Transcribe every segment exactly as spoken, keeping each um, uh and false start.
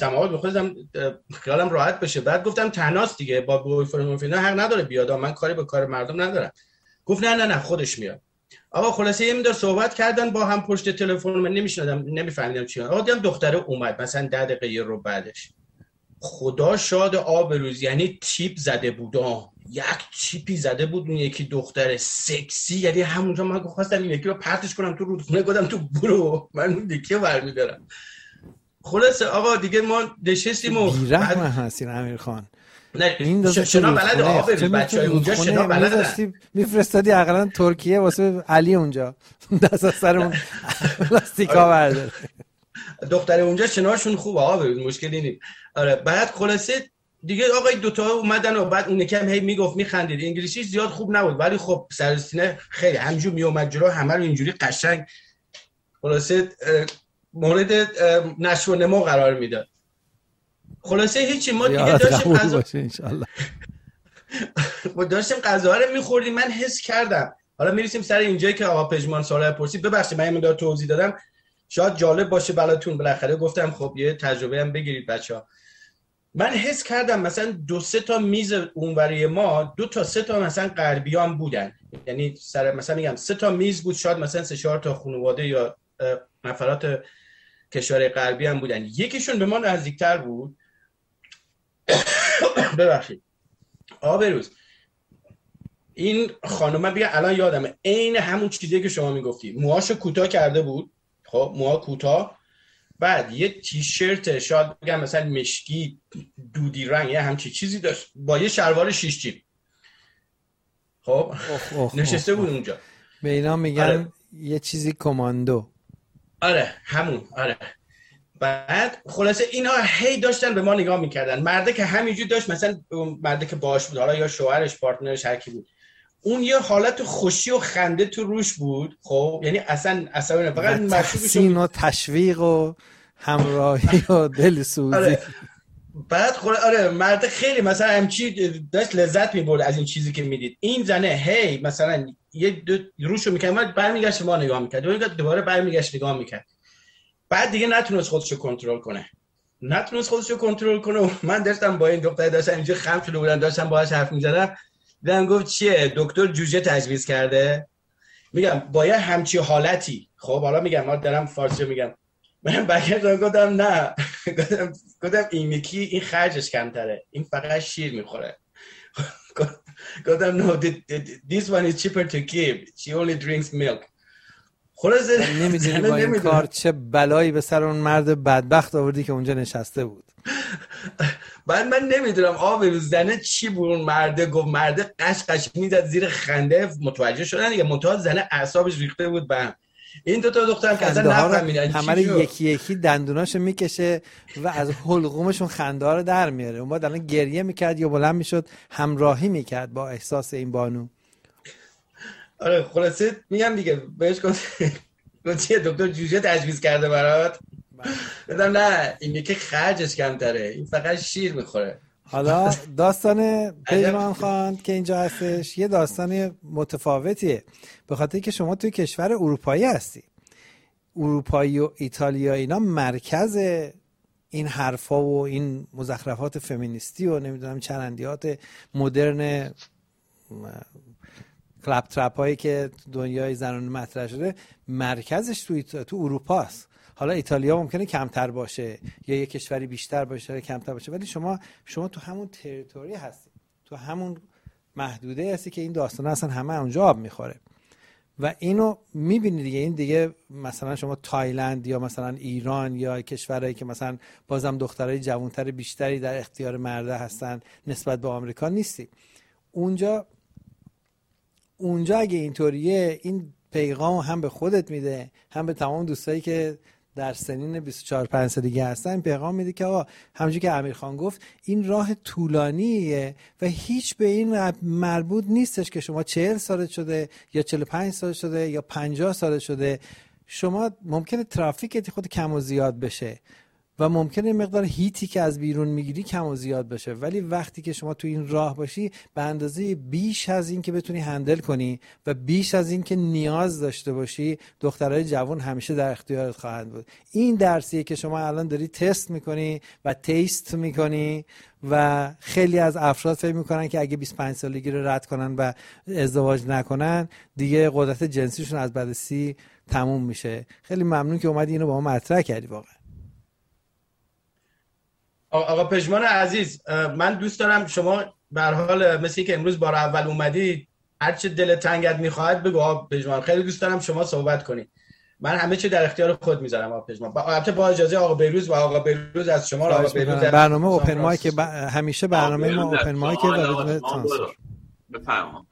نمیدونستم آقا، می‌خواستم خیالم راحت بشه. بعد گفتم تناست دیگه، با بویفرد حق نداره بیاد، من کاری به کار مردم ندارم. گفت نه نه نه خودش میاد. آقا خلاصه یه مقدار صحبت کردن با هم پشت تلفن، من نمیشنیدم نمیفهمیدم چی. آقا دیدم دختره اومد مثلا ده دقیقه یه رو بعدش، خدا شاد آب روز، یعنی تیپ زده بود، یک چیپی زده بود اون یکی دختر سکسی، یعنی همونجا من خواستم این یکی رو پرتش کنم تو رودخونه، گفتم تو برو من اون یکی رو برمیدارم. خلاصه آقا دیگه ما نشستیم و بیرحم هستین امیر خان. نه این شنا بلده آب روز، بچهای اونجا شنا بلدن. میفرستادی عقلا ترکیه واسه علی اونجا دست از سر اون لاستیکا برداره. دختر اونجا شناشون خوبه آب روز، مشکلی نیست. آره بعد خلاصه دیگه آقای دوتا اومدن و بعد اون یکم هی میگفت میخندید، انگلیسیش زیاد خوب نبود ولی خب سر سینه خیلی همینجور میومد جلو، همه رو اینجوری قشنگ خلاصه مورد نشو و نما قرار میداد. خلاصه هیچی، ما دیگه داشتیم غذا ان شاء الله ما داشتیم غذا رو میخوردیم. من حس کردم، حالا میرسیم سر اینجایی که آقا پژمان سوال پرسید، ببخشید من اینو توضیح دادم شاید جالب باشه براتون، بالاخره گفتم خب یه تجربه هم بگیرید بچه‌ها. من حس کردم مثلا دو سه تا میز اونوری ما، دو تا سه تا مثلا غربیان بودن، یعنی سر مثلا میگم سه تا میز بود، شاید مثلا سه چهار تا خانواده یا نفرات کشور غربی هم بودن. یکیشون به ما نزدیکتر بود ببخشید آب روز، این خانومه بیا الان یادمه عین همون چیزی که شما میگفتی، موهاشو کوتاه کرده بود، خب موها کوتاه، بعد یه تیشرت شاید بگم مثلا مشکی دودی رنگ یه همچی چیزی داشت با یه شلوار شیش جیب، خب نشسته بود اونجا. به اینا میگن آره. یه چیزی کماندو. آره همون آره. بعد خلاصه اینا هی داشتن به ما نگاه میکردن. مرده که همینجور داشت، مثلا مرده که باهاش بود، حالا یا شوهرش پارتنرش هر کی بود، اون یه حالت خوشی و خنده تو روش بود، خب یعنی اصلا اصلا فقط تحسین و تشویق و همراهی و دلسوزی. آره. بعد خلاصه آره مرده خیلی مثلا همچی داشت لذت میبرد از این چیزی که میدید. این زنه هی مثلا یه دو روشو میکرد، برمیگشت ما نگاه میکرد، دوباره برمیگشت نگاه میکرد. بعد دیگه نتونست خودشو کنترل کنه نتونست خودشو کنترل کنه و من داشتم با این دختر داشتم اینجا خم شده بودم، داشتم باهاش حرف میزدم، دیدم گفت چیه دکتر جوجه تجویز کرده. میگم باید همچی حالتی، خب حالا میگم ما دارم فارسی میگم، من برگردم گفتم نه گفتم گفتم این یکی این خرجش کمتره، این فقط شیر میخوره. گفتم no this one is cheaper to keep, she only drinks milk. خلاصه نمیدونی با این کار چه بلایی به سر اون مرد بدبخت آوردی که اونجا نشسته بود. بعد من نمیدونم آب روز زنه چی بود، اون مرده گفت، مرده قش قش میزد زیر خنده، متوجه شدن دیگه، منتها زنه اعصابش ریخته بود به این دو تا دخترم که اصلا نفهمیدن همه یکی یکی دندوناشو میکشه و از حلقومشون خنده ها رو در میاره. اون بعد الان گریه میکرد یا بلند میشد همراهی میکرد با احساس این بانو. آره خلاصه میگم دیگه بهش گفت چیه دکتر جوجه تجویز کرده برات؟ گفتم نه این یکی خرجش کمتره، این فقط شیر میخوره. حالا داستان پژمان خان که اینجا هستش یه داستان متفاوتیه، به خاطر که شما توی کشور اروپایی هستی. اروپایی و ایتالیا اینا مرکز این حرفا و این مزخرفات فمینیستی و نمیدونم چرندیات مدرن کلاب ترپ هایی که دنیای زنانه مطرح شده مرکزش تو ایت... تو اروپا است. حالا ایتالیا ممکنه کمتر باشه یا یه کشوری بیشتر باشه یا کمتر باشه، ولی شما شما تو همون تریتوری هستی، تو همون محدوده هستی که این داستان اصلا همه اونجا آب میخوره و اینو میبینی دیگه. این دیگه مثلا شما تایلند یا مثلا ایران یا کشورهایی که مثلا بازم دخترای جوانتر بیشتری در اختیار مرده هستن نسبت به آمریکا نیستی. اونجا اونجا اگه اینطوریه این پیغام هم به خودت میده هم به تمام دوستایی که در سنین بیست و چهار پنج سالگی هستن پیغام میده که آقا همونجوری که امیر خان گفت این راه طولانیه و هیچ به این مربوط نیستش که شما چهل سالت شده یا چهل و پنج سالت شده یا پنجاه سالت شده. شما ممکنه ترافیکت خود کم و زیاد بشه و ممکنه این مقدار هیتی که از بیرون میگیری کم و زیاد بشه، ولی وقتی که شما تو این راه باشی به اندازه بیش از این که بتونی هندل کنی و بیش از این که نیاز داشته باشی، دخترای جوان همیشه در اختیارت خواهند بود. این درسیه که شما الان داری تست میکنی و تیست میکنی و خیلی از افراد فکر میکنن که اگه بیست و پنج سالگی رو رد کنن و ازدواج نکنن دیگه قدرت جنسیشون از بعد سی تموم میشه. خیلی ممنون که اومدی اینو با ما مطرح کردی. واقعا آقا پژمان عزیز، من دوست دارم شما به هر حال مثل که امروز بار اول اومدید، هر چه دل تنگت میخواهد بگو آقا پژمان. خیلی دوست دارم شما صحبت کنید. من همه چی در اختیار خود میذارم آقا پژمان. البته با اجازه آقا بیروز و آقا بیروز از شما. آقا بیروز برنامه اوپن مایک ب... همیشه برنامه ما اوپن مایک و بدون ترانسفر. بفرمایید.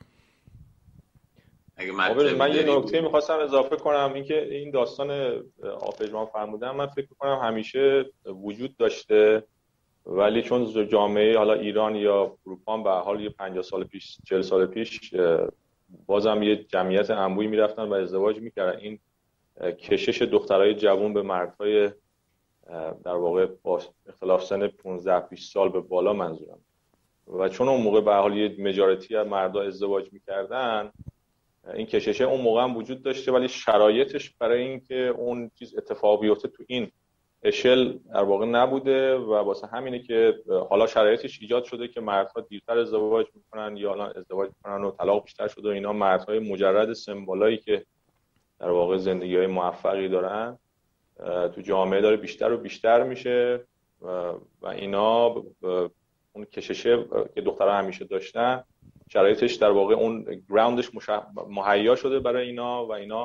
من یه نکته میخواستم اضافه کنم، اینکه این داستان آپژمان فرمودن من فکر میکنم همیشه وجود داشته، ولی چون جامعه حالا ایران یا اروپا به حال یه پنجاه سال پیش چهل سال پیش بازم یه جمعیت انبوهی میرفتن و ازدواج میکردن، این کشش دخترای جوان به مردهای در واقع با اختلاف سن پانزده بیست سال به بالا منظورم، و چون اون موقع به حال یه مجارتی از مردها ازدواج میکردن، این کششه اون موقع هم وجود داشته، ولی شرایطش برای اینکه اون چیز اتفاق بیفته تو این اشل در واقع نبوده و واسه همینه که حالا شرایطش ایجاد شده که مردها دیرتر ازدواج میکنن یا الان ازدواج میکنن و طلاق بیشتر شده و اینا مردهای مجرد سمبولایی که در واقع زندگی‌های موفقی دارن تو جامعه داره بیشتر و بیشتر میشه و اینا اون کششه که دخترها همیشه داشتن شرایطش در واقع اون گراوندش مهیا شده برای اینا و اینا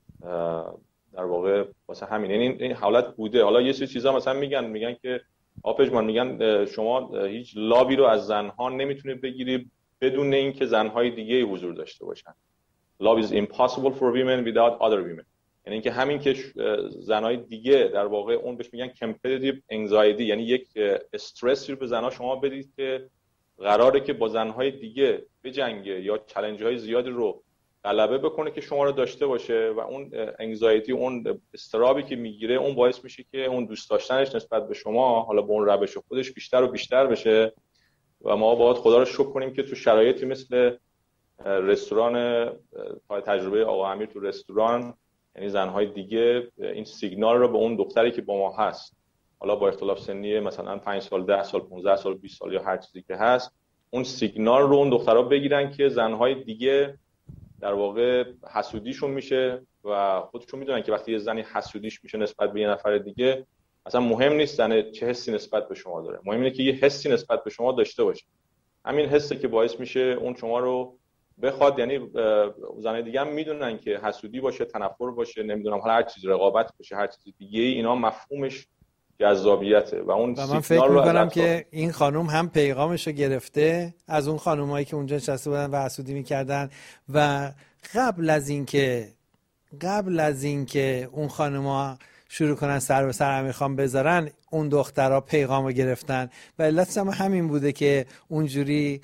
در واقع واسه همین این این حالت بوده. حالا یه سری چیزا مثلا میگن میگن که آپژمان میگن شما هیچ لابی رو از زنها نمیتونید بگیری بدون اینکه زنهای دیگه حضور داشته باشن. Love is impossible for women without other women. یعنی اینکه همین که زنهای دیگه در واقع اون بهش میگن competitive anxiety، یعنی یک استرسی رو به زنها شما بدید که قراره که با زنهای دیگه بجنگه یا چالنج‌های زیادی رو غلبه بکنه که شما رو داشته باشه و اون انگزایتی، اون استرابی که میگیره اون باعث میشه که اون دوست داشتنش نسبت به شما حالا با اون روش خودش بیشتر و بیشتر بشه و ما باید خدا رو شکر کنیم که تو شرایطی مثل رستوران تجربه آقا امیر تو رستوران، یعنی زنهای دیگه این سیگنال رو به اون دختری که با ما هست، حالا با اختلاف سنی مثلا پنج سال ده سال پانزده سال بیست سال یا هر چیزی که هست، اون سیگنال رو اون دخترها بگیرن که زنهای دیگه در واقع حسودیشون میشه و خودشون میدونن که وقتی یه زنی حسودیش میشه نسبت به یه نفر دیگه، اصلا مهم نیست زن چه حسی نسبت به شما داره، مهم اینه که یه حسی نسبت به شما داشته باشه. همین حسی که باعث میشه اون شما رو بخواد، یعنی زن دیگه هم میدونن که حسودی باشه، تنفر باشه، نمیدونم حالا هر چیز، رقابت باشه، هر چیز دیگه، اینا مفهومش جذابیته و اون و من فکر میکنم که این خانم هم پیغامش رو گرفته از اون خانمایی که اونجا نشسته بودن و حسودی میکردن و قبل از اینکه قبل از اینکه اون خانم‌ها شروع کنن سر به سر امیرخان بذارن، اون دخترها پیغام رو گرفتن و علتش هم همین بوده که اونجوری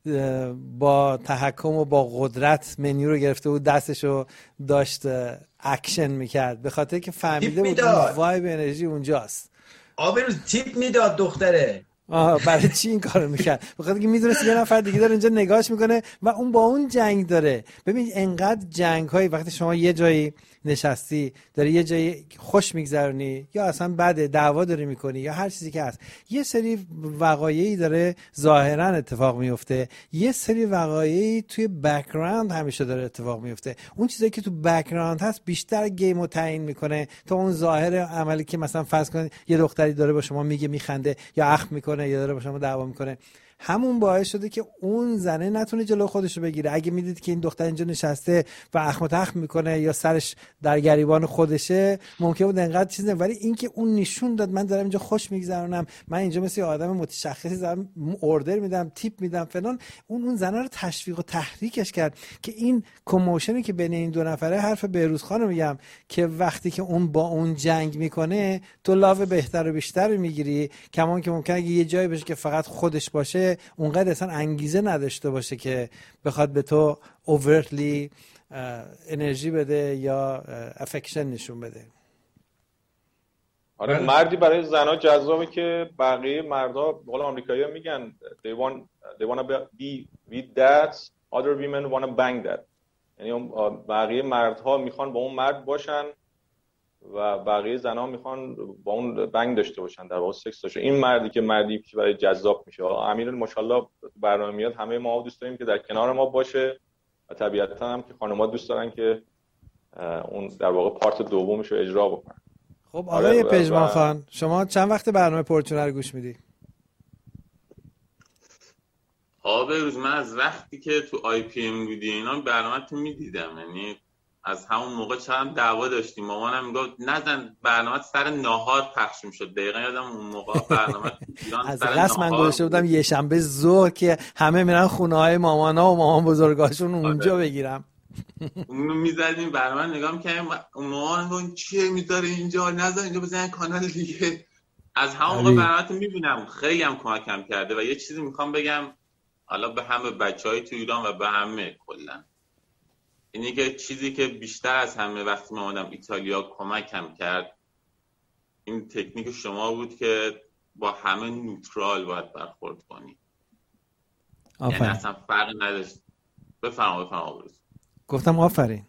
با تحکم و با قدرت منیو رو گرفته بود، دستش رو داشت اکشن میکرد به خاطر که فهمیده بود وایب انرژی اونجاست. آبروز تیپ میداد دختره. آها برای چی این کارو میکرد؟ بخاطر که میدونست یه نفر دیگه داره اینجا نگاهش میکنه و اون با اون جنگ داره. ببین انقدر جنگ هایی وقتی شما یه جایی نشستی داری یه جایی خوش میگذرونی یا اصلا بده دعوا داری میکنی یا هر چیزی که هست، یه سری وقایعی داره ظاهرا اتفاق میفته، یه سری وقایعی توی بک‌گراند همیشه داره اتفاق میفته. اون چیزایی که تو بک‌گراند هست بیشتر گیم رو تعیین میکنه تا اون ظاهر عملی که مثلا فرض کنید یه دختری داره با شما میگه میخنده یا اخم میکنه یا داره با شما دعوا میکنه، همون باعث شده که اون زنه نتونه جلو خودش رو بگیره. اگه میدید که این دختر اینجا نشسته و اخم و تخم میکنه یا سرش در گریبان خودشه ممکن بود انقدر چیز نه، ولی اینکه اون نشون داد من دارم اینجا خوش میگذرونم، من اینجا مثل یه آدم متشخصی دارم اوردر میدم، تیپ میدم فلان، اون اون زنه رو تشویق و تحریکش کرد که این کموشنی که بین این دو نفره، حرف بهروز خانو میگم که وقتی که اون با اون جنگ میکنه تو لاو بهتر و بیشتر میگیری، کمان که ممکنه اگه یه جایی بشه که فقط خودش باشه اونقدر اصلا انگیزه نداشته باشه که بخواد به تو overtly انرژی بده یا افکشن نشون بده. آره مردی برای زنها جذابه که بقیه مردها به قول آمریکایی‌ها میگن they want they want to be with that other women want to bang that، یعنی بقیه مردها میخوان با اون مرد باشن و بقیه زنها میخوان با اون بنگ داشته باشن، در واقع سکس داشته. این مردی که مردی که برای جذاب میشه. امیر ماشاءالله برنامه میاد، همه ما دوست داریم که در کنار ما باشه و طبیعتا هم که خانم‌ها دوست دارن که اون در واقع پارت دومش رو اجرا بکنن. خب آقای پژمان خان، شما چند وقت برنامه پرچونه رو گوش میدی؟ آه بروز من از وقتی که تو آی پی ام بودی اینا برنامه تو میدیدم، یعنی از همون موقع چند دعوا داشتیم، مامانم میگفت نزن برنامه سر ناهار پخش میشد. دقیقاً یادم اون موقع برنامه ایران از سر قصد من گذاشته بودم یه شنبه ظهر که همه میرن خونه های مامانا و مامان بزرگاشون اونجا بگیرم. اونو میزدیم برنامه نگاه میکنیم، اون مامان میگفت چیه میذاره اینجا، نذار اینجا، بزن کانال دیگه. از همون موقع برنامه تو میبینم، خیلی هم کمکم کرده. و یه چیزی میخوام بگم حالا به همه بچهای تو ایران و به همه کلا، اینی که چیزی که بیشتر از همه وقتی من اومدم ایتالیا کمکم کرد این تکنیک شما بود که با همه نوترال باید برخورد کنی. آفرین. یعنی اصلا فرقی نداشت. بفرما بفرما بروز. گفتم آفرین.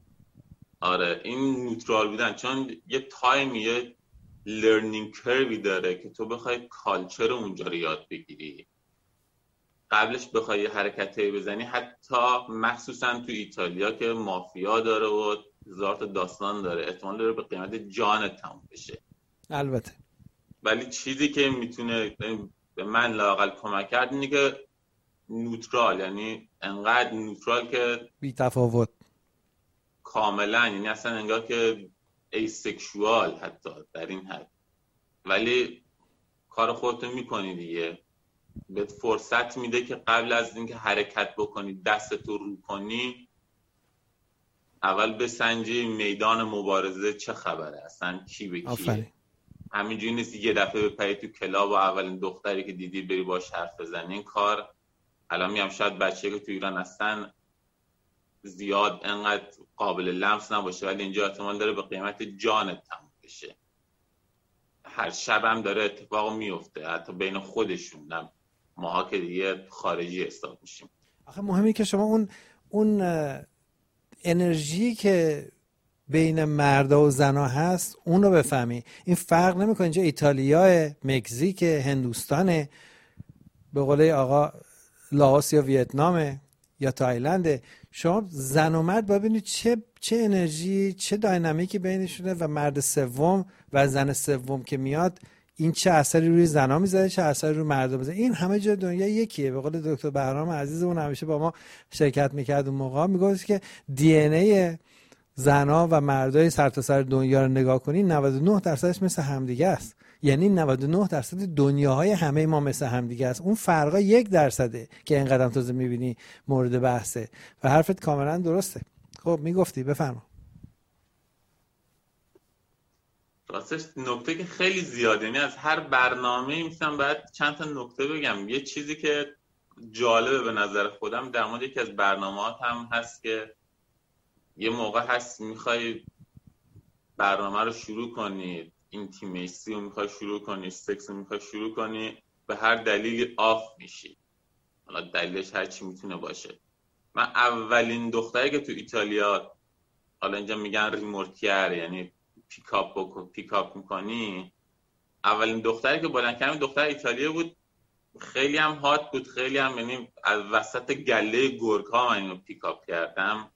آره این نوترال بودن، چون یه تایمی یه لرنینگ کروی داره که تو بخوای کالچر اونجا رو یاد بگیری، قبلش بخوای حرکتی بزنی، حتی مخصوصا تو ایتالیا که مافیا داره و هزار تا داستان داره، احتمال داره به قیمت جانت تموم بشه. البته ولی چیزی که میتونه به من لااقل کمک کرد اینه که نوترال، یعنی انقدر نوترال که بی تفاوت کاملا، یعنی اصلا انگار که ایسکشوال حتی در این حد، ولی کار خودتو میکنی دیگه. بهت فرصت میده که قبل از اینکه حرکت بکنی دستتو رو کنی اول بسنجی میدان مبارزه چه خبره، اصلا کی به کیه. همینجوری نیست یه دفعه بپری تو کلاب و اولین دختری که دیدی بری باش حرف بزنی. این کار الان میگم شاید بچه که تو ایران هستن زیاد انقدر قابل لمس نباشه، ولی اینجا احتمال داره به قیمت جانت تموم بشه. هر شب هم داره اتفاق میفته، حتی بین خودشون، هم ماها که دیگه خارجی حساب میشیم. آخه مهمی که شما اون اون انرژی که بین مردا و زنا هست اون رو بفهمی. این فرق نمیکنه اینجا ایتالیا، مکزیک، هندوستان، به قول آقا لاوس یا ویتنام یا تایلند. شما زن و مرد ببینید چه چه انرژی، چه داینامیکی بینشونه و مرد سوم و زن سوم که میاد این چه اثری روی زنا میذاره، چه اثری روی مرد میذاره. این همه جای دنیا یکیه. به قول دکتر بهرام عزیزمون همیشه با ما شرکت میکرد اون موقع میگفت که دی ان ای زنا و مردای سرتاسر دنیا رو نگاه کنی نود و نه درصدش مثل همدیگه است. یعنی نود و نه درصد دنیاهای همه ما مثل همدیگه است. اون فرقا یک درصده که اینقدر تازه میبینی مورد بحثه و حرفت کاملا درسته. خب میگفتی بفرما. راستش نکته که خیلی زیاده، یعنی از هر برنامه میتونم باید چند تا نکته بگم. یه چیزی که جالبه به نظر خودم در مورد یکی از برنامه‌هات هم هست که یه موقع هست میخوای برنامه رو شروع کنی، اینتیمیسی رو میخوای شروع کنی، سکس رو میخوای شروع کنی، به هر دلیلی آف میشی. حالا دلیلش هر چی میتونه باشه. من اولین دختری که تو ایتالیا، حالا اینجا میگن ریمورتیر، یعنی پیکاپ بکن پیکاپ میکنی، اولین دختری که بلند کردم دختر ایتالیا بود. خیلی هم هات بود، خیلی هم، یعنی از وسط گله گرگ ها من اینو پیکاپ کردم.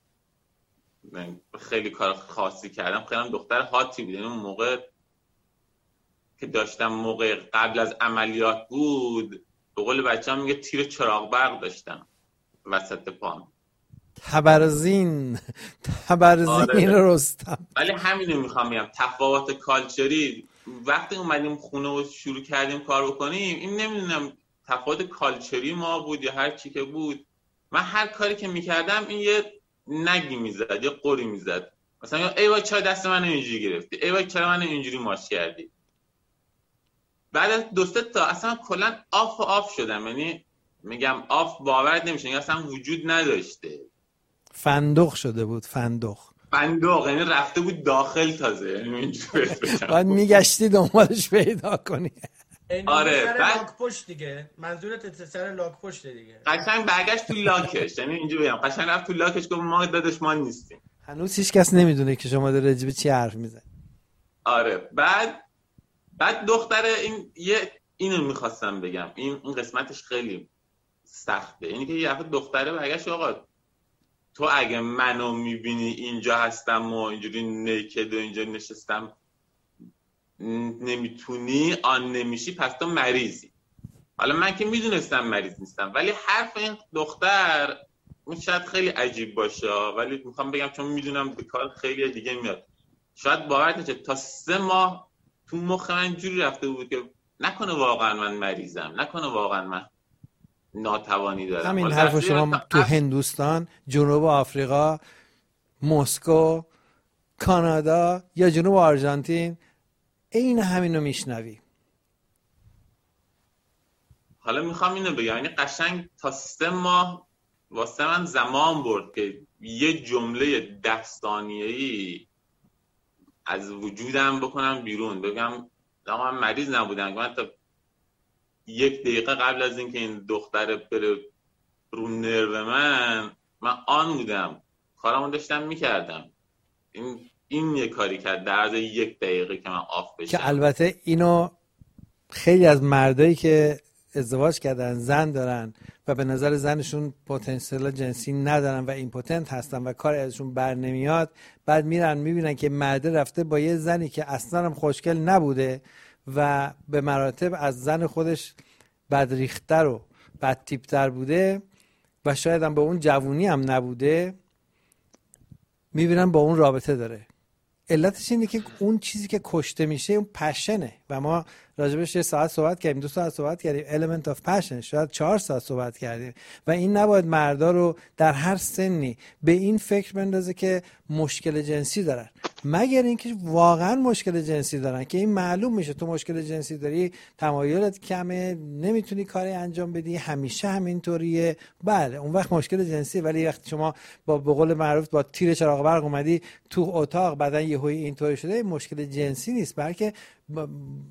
خیلی کار خاصی کردم، خیلی هم دختر هاتی بود. یعنی اون موقع که داشتم، موقع قبل از عملیات بود، به قول بچه هم میگه تیر چراغ برق داشتم وسط پام. تبرزین تبرزین آره. رستم. ولی همینو میخوام بگم، تفاوت کالچری وقتی اومدیم خونه و شروع کردیم کار بکنیم، این نمیدونم تفاوت کالچری ما بود یا هر چی که بود، من هر کاری که میکردم این یه نگی میزد، یه قری میزد. مثلا ای وای چرا دست من اینجوری گرفتی، ای وای چرا من اینجوری ماچ کردی. بعد از دو سه تا اصلا کلا آف و آف شدم. یعنی میگم آف باورت نمیشه، اصلا وجود نداشته. فندق شده بود. فندق فندق، یعنی رفته بود داخل تازه، یعنی اینجوری بعد میگشتی دنبالش پیدا کنی. آره سر بعد لاک پشت دیگه، منظورت سر لاک پشت دیگه. قشنگ برگشت تو لاکش، یعنی اینجوری بگم قشنگ رفت تو لاکش گفت ما داداش ما نیستیم. هنوز هیچ کس نمیدونه که شما داره راجع به چی حرف میزنی. آره بعد بعد دختر این یه اینو میخواستم بگم، این اون قسمتش خیلی سخته، اینی که یه دفعه دختره برگشت آقا تو اگه منو میبینی اینجا هستم و اینجوری نیکد و اینجا نشستم نمیتونی آن نمیشی پس تو مریضی. حالا من که میدونستم مریض نیستم، ولی حرف این دختر اون شاید خیلی عجیب باشه، ولی میخوام بگم چون میدونم به کار خیلی دیگه میاد، شاید باورت نشه تا سه ماه تو مخ من جوری رفته بود که نکنه واقعا من مریضم، نکنه واقعا من ناتوانی دارم. همین حرف شما تو هندوستان، جنوب آفریقا، مسکو، کانادا یا جنوب آرژانتین این همینو میشنوی. حالا میخوام اینو بگم، یعنی قشنگ تا سه ماه واسه من زمان برد که یه جمله ده ثانیه‌ای از وجودم بکنم بیرون، بگم آقا من مریض نبودم. من تا یک دقیقه قبل از اینکه این دختر بره رو نرو من من آن بودم، کارامو داشتم میکردم. این این یه کاری کرد در عرض یک دقیقه که من آف بشم. که البته اینو خیلی از مردایی که ازدواج کردن، زن دارن و به نظر زنشون پتانسیل جنسی ندارن و ایمپوتنت هستن و کار ازشون بر نمیاد، بعد میرن میبینن که مرد رفته با یه زنی که اصلا هم خوشگل نبوده و به مراتب از زن خودش بدریختر و بدتیپتر بوده و شاید هم به اون جوونی هم نبوده، میبینن با اون رابطه داره. علتش اینه که اون چیزی که کشته میشه اون پشنه و ما راجبش یه ساعت صحبت کردیم، دو ساعت صحبت کردیم، element of passion، شاید چهار ساعت صحبت کردیم و این نباید مردا رو در هر سنی به این فکر بندازه که مشکل جنسی دارن، مگر اینکه واقعا مشکل جنسی دارن که این معلوم میشه تو مشکل جنسی داری، تمایلت کمه، نمیتونی کاری انجام بدی، همیشه همینطوریه، بله اون وقت مشکل جنسی. ولی وقتی شما با به قول معروف با تیر چراغ برق اومدی تو اتاق بعدن یهویی اینطوری شده، مشکل جنسی نیست، بلکه ب...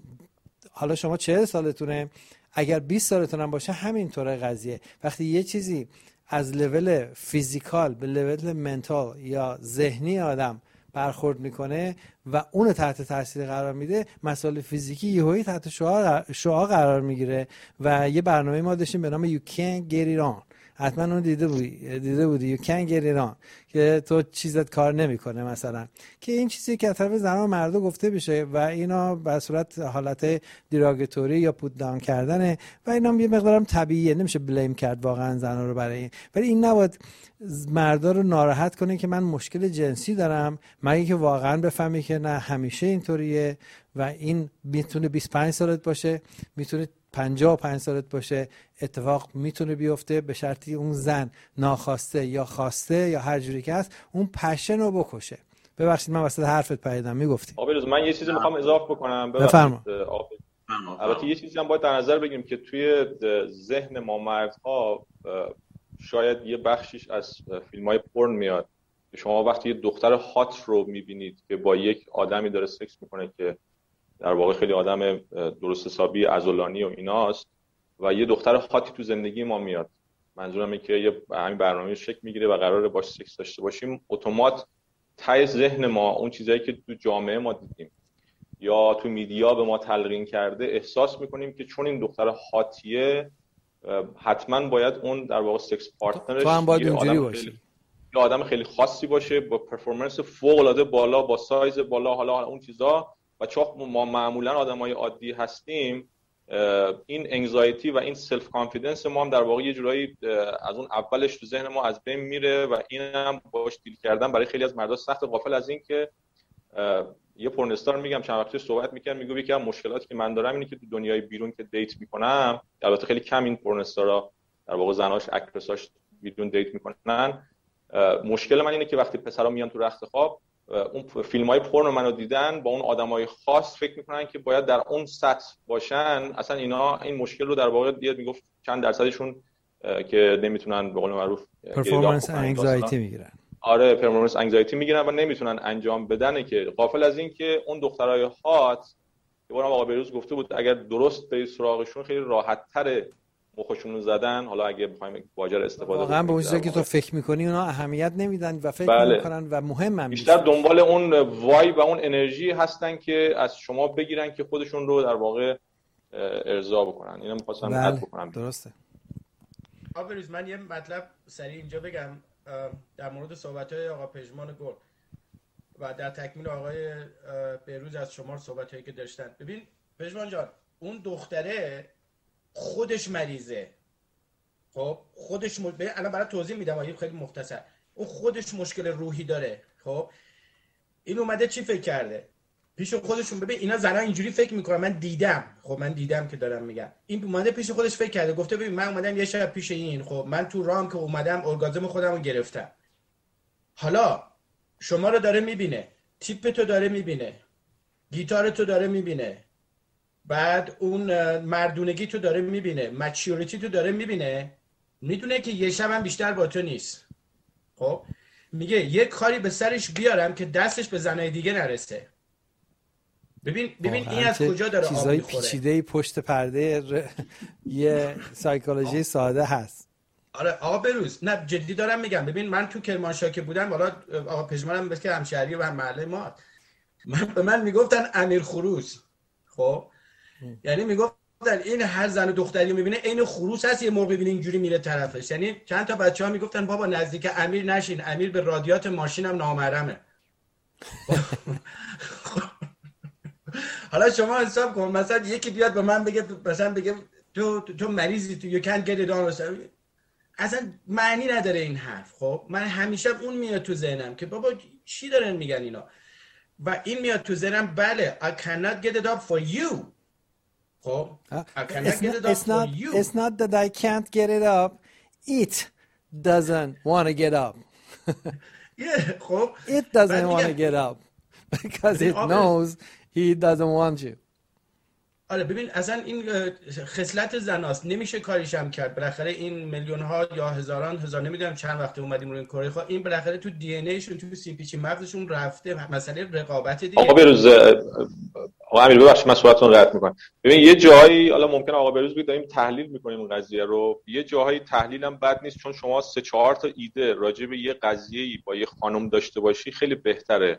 حالا شما چهل سالتونه، اگر بیست سالتون هم باشه همینطوره قضیه. وقتی یه چیزی از لول فیزیکال به لول منتال یا ذهنی آدم برخورد میکنه و اون تحت تاثیر قرار میده، مسائل فیزیکی یهویی تحت شعاع شعاع قرار میگیره. و یه برنامه ما داشتیم به نام You Can't Get It On، حتما اون دیده بودی دیده بودی You Can't Get It On، که تو چیزت کار نمیکنه مثلا، که این چیزی که از طرف زنان و مردا گفته بشه و اینا به صورت حالت دیراگتوری یا پوت داون کردنه و اینا یه مقدارم طبیعیه، نمیشه بلیم کرد واقعا زنان رو برای این. ولی این نباید مردا رو ناراحت کنه که من مشکل جنسی دارم، مگه که واقعا بفهمی که نه همیشه اینطوریه و این میتونه بیست و پنج سالت باشه، میتونه پنجاه و پنج سالت باشه، اتفاق میتونه بیفته به شرطی اون زن ناخواسته یا خواسته یا هر جوری که هست اون پشن رو بکشه. ببخشید من وسط حرفت پریدم، میگفتی. آبیروز من یه چیزی میخوام اضافه بکنم. بفرما. البته یه چیزی هم باید در نظر بگیریم که توی ذهن ما مردها شاید یه بخشیش از فیلم‌های پورن میاد. شما وقتی یه دختر هات رو میبینید که با یک آدمی داره سکس میکنه که در واقع خیلی آدم درست حسابی عضلانی و ایناست و یه دختر هاتی تو زندگی ما میاد، منظورم اینه که یه همین برنامه شکل میگیره و قراره باش سکس داشته باشیم، اتومات ته ذهن ما اون چیزایی که تو جامعه ما دیدیم یا تو میدیا به ما تلقین کرده احساس میکنیم که چون این دختر هاتیه حتما باید اون در واقع سکس پارتنرش تو هم باید اونجوری باشی، یه آدم خیلی خاصی باشه با پرفورمنس فوق العاده بالا، با سایز بالا، حالا اون چیزا. و چون ما معمولا آدمای عادی هستیم، این انگزایتی و این سلف کانفیدنس ما هم در واقع یه جورایی از اون اولش تو ذهن ما از بین میره و این هم باش دیل کردن برای خیلی از مردا سخت. غافل از این که یه پورنستار میگم چند وقتی صحبت میکردم، میگه یکی از مشکلاتی که من دارم اینه که تو دنیای بیرون که دیت میکنم، البته خیلی کم این پورنستارا در واقع زناش اکترساش بیرون دیت میکنن، مشکل من اینه که وقتی پسرا میان تو رخت خواب اون فیلم‌های پورنو منو دیدن با اون آدمای خاص فکر میکنن که باید در اون سطح باشن. اصلا اینا این مشکل رو در واقع دیگه میگفت چند درصدشون که نمیتونن به قول معروف پرفورمنس انگزایتی میگیرن. آره پرفورمنس انگزایتی میگیرن و نمیتونن انجام بدن، که غافل از این که اون دخترای هات که بارم آقا بهروز گفته بود اگر درست به سراغشون خیلی راحت تره مخشون رو زدن. حالا اگه بخوایم واژه رو استفاده کنیم واقعا به اون چیزی که تو فکر می‌کنی اونا اهمیت نمیدن و فکر بله. می‌کنن و مهمن، بیشتر دنبال اون وای و اون انرژی هستن که از شما بگیرن که خودشون رو در واقع ارضا بکنن. اینو می‌خواستم بله. اد بکنم. درسته. آقا بروز من یه مطلب سریع اینجا بگم در مورد صحبت‌های آقا پژمان گل و در تکمیل آقای بهروز از شما صحبت‌هایی که داشتن. ببین پژمان جان، اون دختره خودش مریضه، خب خودش م... الان برای توضیح میدم آیه خیلی مختصر. اون خودش مشکل روحی داره. خب این اومده چی فکر کرده پیش خودشون؟ ببین اینا زنا اینجوری فکر میکنن، من دیدم، خب من دیدم که دارم میگم. این اومده پیش خودش فکر کرده، گفته ببین من اومدم یه شب پیش این، خب من تو رام که اومدم ارگازم خودم رو گرفتم. حالا شما رو داره میبینه، تیپ تو داره میبینه، گیتار تو داره میبینه، بعد اون مردونگی تو داره میبینه، مچیوریتی تو داره میبینه، میدونه که یه شب هم بیشتر با تو نیست. خب میگه یک کاری به سرش بیارم که دستش به زنای دیگه نرسه. ببین ببین این از کجا داره آب میخوره. چیزای پیچیده‌ای پشت پرده ر... یه سایکولوژی ساده هست. آره آقا بروز، نه جدی دارم میگم. ببین من تو کرمانشاه که بودم، حالا آقا پژمانم بس که همشهری و هم محله ما، من به من میگفتن امیر خروس. خب یعنی میگفتن این هر زن و دختری میبینه عین خروس هست، یه موقع ببینه اینجوری میره طرفش. یعنی چند تا بچه‌ها میگفتن بابا نزدیک امیر نشین، امیر به رادیات ماشینم نامحرمه. حالا شما حساب کن مثلا یکی بیاد به من بگه مثلا بگه تو تو مریضی، تو you can't get it on، اصلا معنی نداره این حرف. خب من همیشه اون میاد تو ذهنم که بابا چی دارن میگن اینا، و این میاد تو ذهنم بله I cannot get it up for you. خب I cannot get it up it's not, for you. It's not that I can't get it up, it doesn't want to get up. yeah, خب it doesn't want to get up because it knows he doesn't want you. آره ببین اصلا این خصلت زناست، نمیشه کاریش هم کرد. بالاخره این میلیون ها یا هزاران هزار نمیدونم چند وقت اومدیم روی این کره خوا، این بالاخره تو دی ان ایشون، تو سی پی چی مغزشون رفته. مسئله رقابت دیگه. آقا بروز، آقا امیر ببخشید من صحبتتون رد میکنم. ببین یه جایی حالا ممکنه آقا بروز بگید داریم تحلیل میکنیم این قضیه رو، یه جاهایی تحلیل هم بد نیست، چون شما سه چهار تا ایده راجع به یه قضیه‌ای با یه خانم داشته باشی خیلی بهتره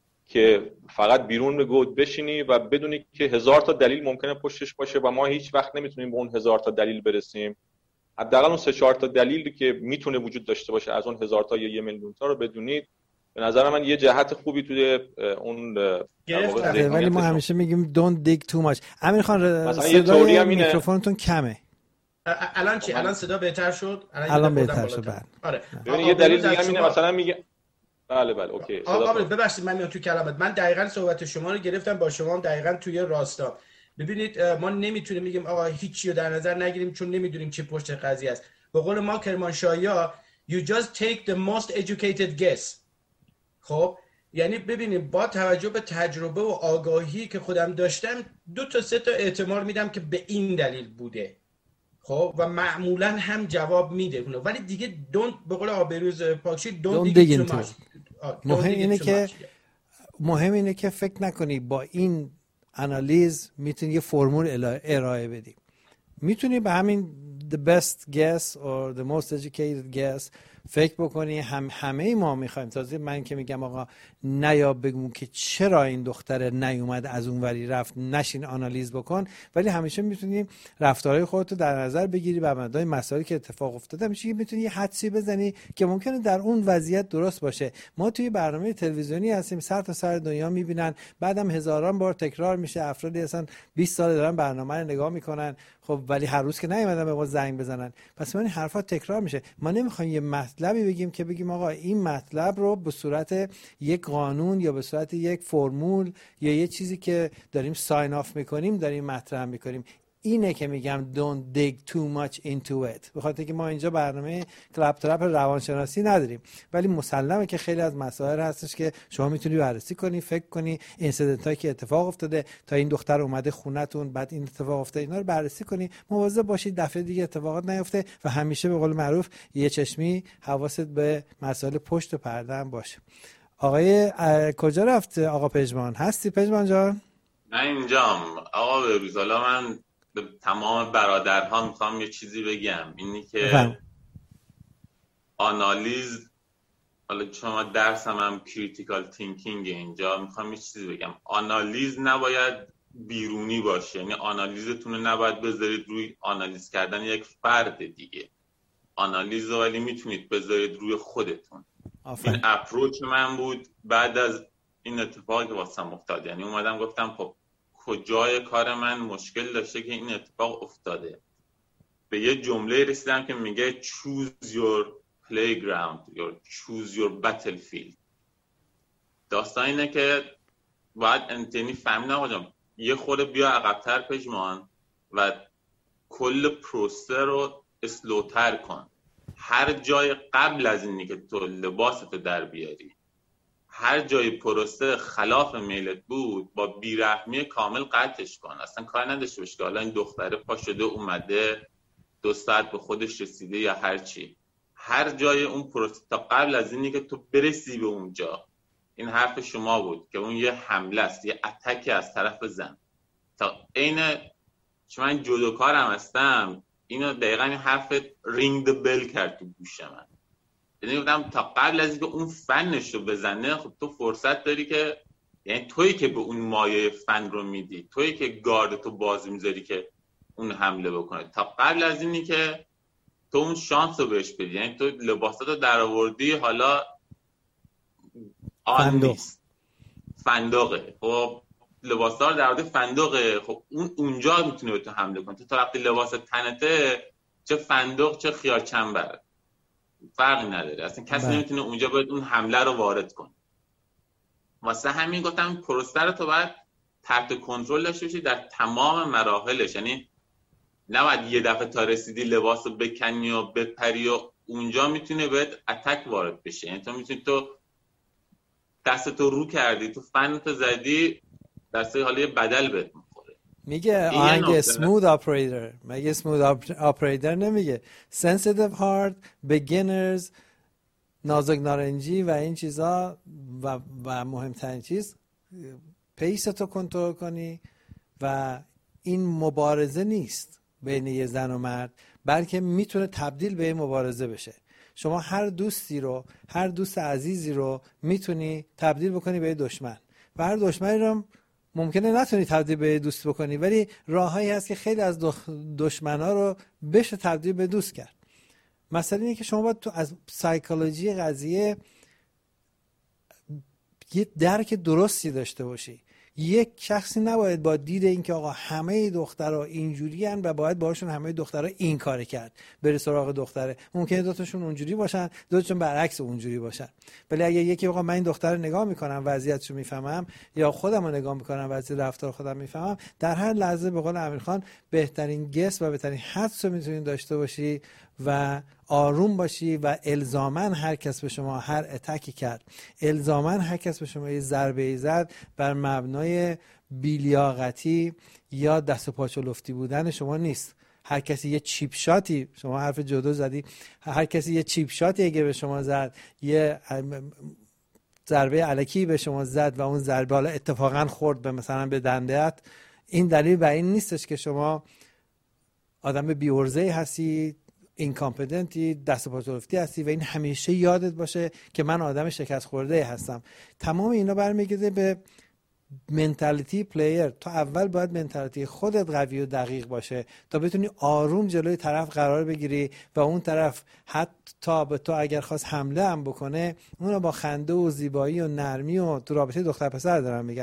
که فقط بیرون بگو بشینی و بدونی که هزار تا دلیل ممکنه پشتش باشه و ما هیچ وقت نمیتونیم به اون هزار تا دلیل برسیم. حداقل اون سه چهار تا دلیلی که میتونه وجود داشته باشه از اون هزار تا یا یه میلیون تا رو بدونید. به نظر من یه جهت خوبی توی اون گرفته. ولی ما همیشه میگیم don't dig too much. امیر خان صدای میکروفونتون کمه. الان چی؟ الان صدا بهتر شد؟ الان بهتر شد. بله. آره. ببین یه دلیل دیگه اینه مثلا میگه بله بله اوکی. آقا ببخشید من میام تو کلامت. من دقیقاً صحبت شما رو گرفتم با شما هم دقیقاً توی راستا. ببینید ما نمیتونیم بگیم آقا هیچی رو در نظر نگیریم چون نمیدونیم چه پشت قضیه است. به قول ما کرمانشاهی‌ها you just take the most educated guess. خب یعنی ببینیم با توجه به تجربه و آگاهی که خودم داشتم دو تا سه تا احتمال میدم که به این دلیل بوده. خب و معمولا هم جواب میده، ولی دیگه دونت به قول آبروز پاکشی دونت دیگه تو مهم اینه که مهم اینه که فکر نکنی با این آنالیز میتونی یه فرمول ارائه بدی. میتونی به همین the best guess or the most educated guess فکر بکنی. هم همه ما میخوایم. تازه من که میگم آقا نیا بگم که چرا این دختره نیومد از اون وری رفت، نشین آنالیز بکن، ولی همیشه میتونی رفتارهای خودتو در نظر بگیری و مبنای مسائلی که اتفاق افتاده میشه میتونی یه حدسی بزنی که ممکنه در اون وضعیت درست باشه. ما توی برنامه تلویزیونی هستیم، سر تا سر دنیا میبینن، بعدم هزاران بار تکرار میشه. افرادی اصلا بیست سال دارن برنامه رو نگاه میکنن، خب ولی هر روز که نیومدن به ما زنگ بزنن. پس این حرفا تکرار میشه. ما نمیخوایم یه مطلبی بگیم که بگیم آقا این مطلب رو به صورت یک قانون یا به صورت یک فرمول یا یه چیزی که داریم ساین آف میکنیم داریم مطرح میکنیم. اینه که میگم don't dig too much into it. به خاطر که ما اینجا برنامه کلاب ترپ روانشناسی نداریم، ولی مسلمه که خیلی از مسائل هستش که شما میتونی بررسی کنی، فکر کنی اینسیدنت هایی که اتفاق افتاده تا این دختر اومده خونتون بعد این اتفاق افتاده، اینا رو بررسی کنی، مواظب باشید دفعه دیگه اتفاقات نیفته و همیشه به قول معروف یه چشمی حواست به مسائل پشت پرده هم باشه. آقای کجا رفت آقا پژمان؟ هستی پژمان جان؟ من اینجام آقا بروز. حالا من به تمام برادرها میخوام یه چیزی بگم، اینی که بفهم. آنالیز، حالا شما درس هم هم کریتیکال تینکینگ، اینجا میخوام یه چیزی بگم، آنالیز نباید بیرونی باشه، یعنی آنالیزتون رو نباید بذارید روی آنالیز کردن یک فرد دیگه، آنالیز رو ولی میتونید بذارید روی خودتون. آفن. این اپروچ من بود بعد از این اتفاقی که واسم افتاد، یعنی اومدم گفتم خب کجای کار من مشکل داشته که این اتفاق افتاده. به یه جمله رسیدم که میگه choose your playground your choose your battlefield. داستان اینه که باید انتینی فهمید آقا جان یه خورده بیا عقب‌تر پژمان و کل پروسه رو اسلوتر کن. هر جای قبل از اینی که تو لباستو در بیاری، هر جای پروسه خلاف میلت بود با بیرحمی کامل قطعش کن. اصلا کار نداشته باش که حالا این دختره پا شده اومده دو ساعت به خودش رسیده یا هر چی. هر جای اون پروسه تا قبل از اینی که تو برسی به اونجا، این حرف شما بود که اون یه حمله است، یه اتک از طرف زن. تا عین چون من جودوکارم هستم، اینو دقیقاً این حرف رینگ د بل کرد تو گوش من. یعنی گفتم تا قبل از اینکه اون فنش رو بزنه، خب تو فرصت داری که، یعنی تویی که به اون مایه فن رو میدی، تویی که گاردتو باز میذاری که اون حمله بکنه. تا قبل از اینی که تو اون شانس رو بهش بدی، یعنی تو لباساتو در آوردی، حالا آن نیست، فندقه. خب لباسا رو در آورده فندقه، خب اون اونجا میتونه به تو حمله کنه. تو تا وقتی لباس تنته، چه فندق چه خیار چنبر فرقی نداره، اصلا کسی بله. نمیتونه اونجا باید اون حمله رو وارد کنه. واسه همین گفتم پروسه رو تو باید تحت کنترل داشته باشی در تمام مراحلش، یعنی نباید یه دفعه تا رسیدی لباس رو بکنی و بپری و اونجا میتونه بهت اتک وارد بشه. یعنی تو میتونی تو دستتو رو کردی، تو فنتو زدی، دسته حالا یه بدل بهت میخوره. میگه آهنگ smooth operator، میگه smooth operator نمیگه sensitive heart beginners نازک نارنجی و این چیزا و و مهمترین چیز پیستو کنترل کنی و این مبارزه نیست بین یه زن و مرد، بلکه میتونه تبدیل به مبارزه بشه. شما هر دوستی رو، هر دوست عزیزی رو میتونی تبدیل بکنی به دشمن و هر دشمنی رو ممکنه نتونی تبدیل به دوست بکنی، ولی راههایی هست که خیلی از دشمنا رو بشه تبدیل به دوست کرد. مثلا اینه که شما باید تو از سایکولوژی قضیه یه درک درستی داشته باشی. یک شخصی نباید با دید اینکه آقا همه دخترها اینجوری ان و باید باهاشون همه دخترها این کار کرد بره سراغ دختره. ممکنه دوتاشون اونجوری باشن، دوتاشون برعکس اونجوری باشن. ولی اگه یکی آقا من این دختر رو نگاه میکنم، وضعیتشو میفهمم، یا خودم رو نگاه میکنم، وضعیت رفتار خودم میفهمم، در هر لحظه به قول امیرخان بهترین گس و بهترین حدس رو میتونید داشته باشی و آروم باشی و الزاماً هر کس به شما هر اتکی کرد، الزاماً هر کس به شما یه ضربه زد، بر مبنای بی‌لیاقتی یا دست و پاچه لفتی بودن شما نیست. هر کسی یه چیپ شاتی، شما حرف جودو زدی، هر کسی یه چیپ شاتی اگه به شما زد، یه ضربه الکی به شما زد و اون ضربه حالا اتفاقاً خورد به مثلا به دنده‌ات، این دلیل بر این نیستش که شما آدم بی‌عرضه‌ای هستی، اینکامپتنتی، دست و پا لفتی هستی و این همیشه یادت باشه که من آدم شکست خورده هستم. تمام اینا برمیگرده به منتالیتی پلیر. تو اول باید منتالیتی خودت قوی و دقیق باشه تا بتونی آروم جلوی طرف قرار بگیری و اون طرف حتی به تو اگر خواست حمله هم بکنه، اون رو با خنده و زیبایی و نرمی و تو رابطه دختر پسر دارم میگم،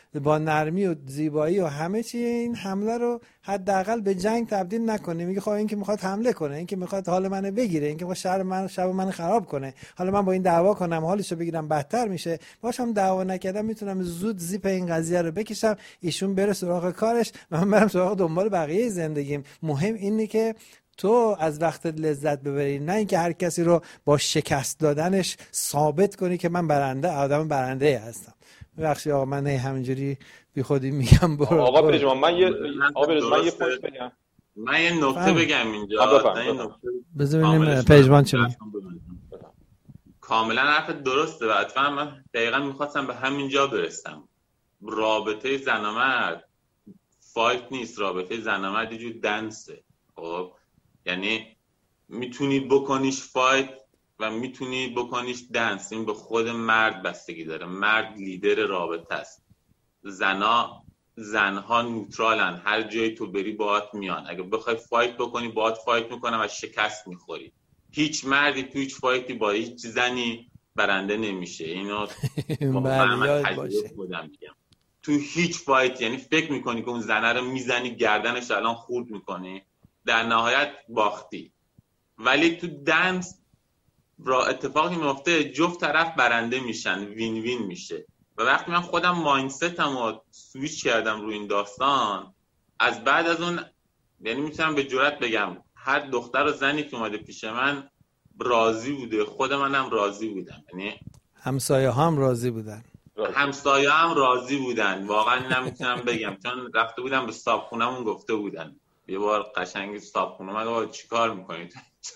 با نرمی و زیبایی و همه چی این حمله رو حداقل به جنگ تبدیل نکنه. میگه خب این که میخواد حمله کنه، این که میخواد حال منو بگیره، این که میخواد شهر من شب منو خراب کنه، حالا من با این دعوا کنم حالشو بگیرم بدتر میشه، باشم دعوا نکردم میتونم زود زیپ این قضیه رو بکشم، ایشون بره سراغ کارش و من برم سراغ دنبال بقیه زندگیم. مهم اینه که تو از وقتت لذت ببری، نه اینکه هر کسی رو با شکست دادنش ثابت کنی که من برنده آدم برنده هستم. ببخشید آقا من همینجوری بی خودی میگم. برو آقا پژمان من یه آقا من یه پوینت بگم. من یه نکته بگم اینجا. ببینیم پژمان چی میگه. کاملا حرف درسته و اتفاقا من دقیقاً می‌خواستم به همین جا برسم. رابطه زن و مرد فایت نیست، رابطه زن و مرد یه جور دنسه. خب یعنی میتونی بکنیش فایت و میتونی بکنیش دنس. این به خود مرد بستگی داره. مرد لیدر رابطه است. زنا زنها نوترالن، هر جایی تو بری باهات میان. اگه بخوای فایت بکنی باهات فایت میکنن و شکست میخوری. هیچ مردی تو هیچ فایتی با هیچ زنی برنده نمیشه. اینو من تجربه خودم میگم. تو هیچ فایت یعنی فکر میکنی که اون زنه رو میزنی گردنش الان خورد میکنی، در نهایت باختی. ولی تو دنس را اتفاقی میفته جفت طرف برنده میشن، وین وین میشه. و وقتی من خودم مایندستم رو سویچ کردم روی این داستان، از بعد از اون یعنی میتونم به جرئت بگم هر دختر و زنی که اومده پیش من راضی بوده، خود منم راضی بودم، یعنی همسایه هم راضی بودن، همسایه هم راضی بودن. واقعا نمیتونم بگم چون رفته بودم به صاحبخونه‌مون گفته بودن یه بار قشنگ صاحبخونه مگه چیکار میکنید؟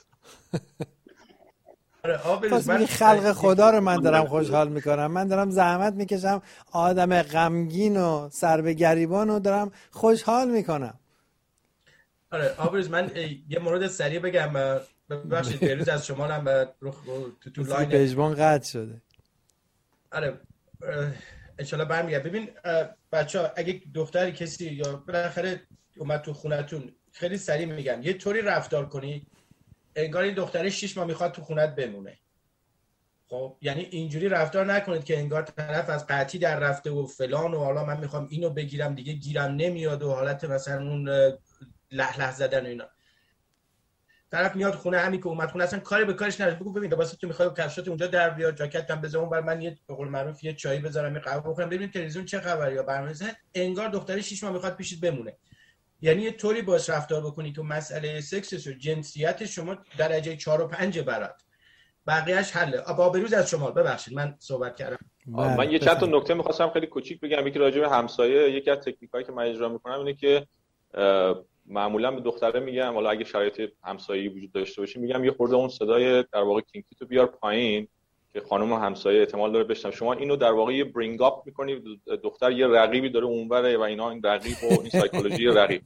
پس میگه خلق خدا رو من دارم خوشحال میکنم، من دارم زحمت میکشم، آدم غمگین و سر به گریبان رو dارم خوشحال میکنم. آره آبروز من یه مورد سریع بگم، ببخشید بهروز از شمالم تو تو لاین پژمان قطع شده. آره ان شاء الله برمیگرد. ببین بچه‌ها اگه دختری کسی یا بالاخره اومد تو خونتون، خیلی سریع میگم یه طوری رفتار کنی انگار این دختره شش ماه میخواد تو خونت بمونه. خب یعنی اینجوری رفتار نکنید که انگار طرف از قطعی در رفته و فلان و حالا من میخوام اینو بگیرم دیگه گیرم نمیاد و حالت مثلا اون له له زدن و اینا. طرف میاد خونه، همین که اومد خونه اصلا کاری به کارش نداره، بگو ببین واسه تو میخوای کفشات اونجا در بیار، جاکتم بذار اون بر من یه به قول معروف یه چای بذارم، یه قهوه بخورم، ببین تلویزیون چه خبره یا برنامه. انگار دختره شش ماه میخواد پیشت بمونه. یعنی یه طوری باش رفتار بکنی که مسئله سکسش و جنسیت شما درجه چهار و پنج برات، بقیه‌اش حله. آبا بروز از شما ببخشید من صحبت کردم. من یه چند تا نکته می‌خواستم خیلی کوچیک بگم. یکی راجع به همسایه، یکی از تکنیکایی که من اجرا می‌کنم اینه که معمولا به دختره میگم حالا اگه شرایط همسایه‌ای وجود داشته باشه میگم یه خورده اون صدای در واقع کینکی تو بیار پایین که خانم همسایه احتمال داره بشنوه. شما اینو در واقع یه برینگ اپ می‌کنی، دختر یه رقیبی داره اونوره و اینا، این رقیب و این سایکولوژی رقیب.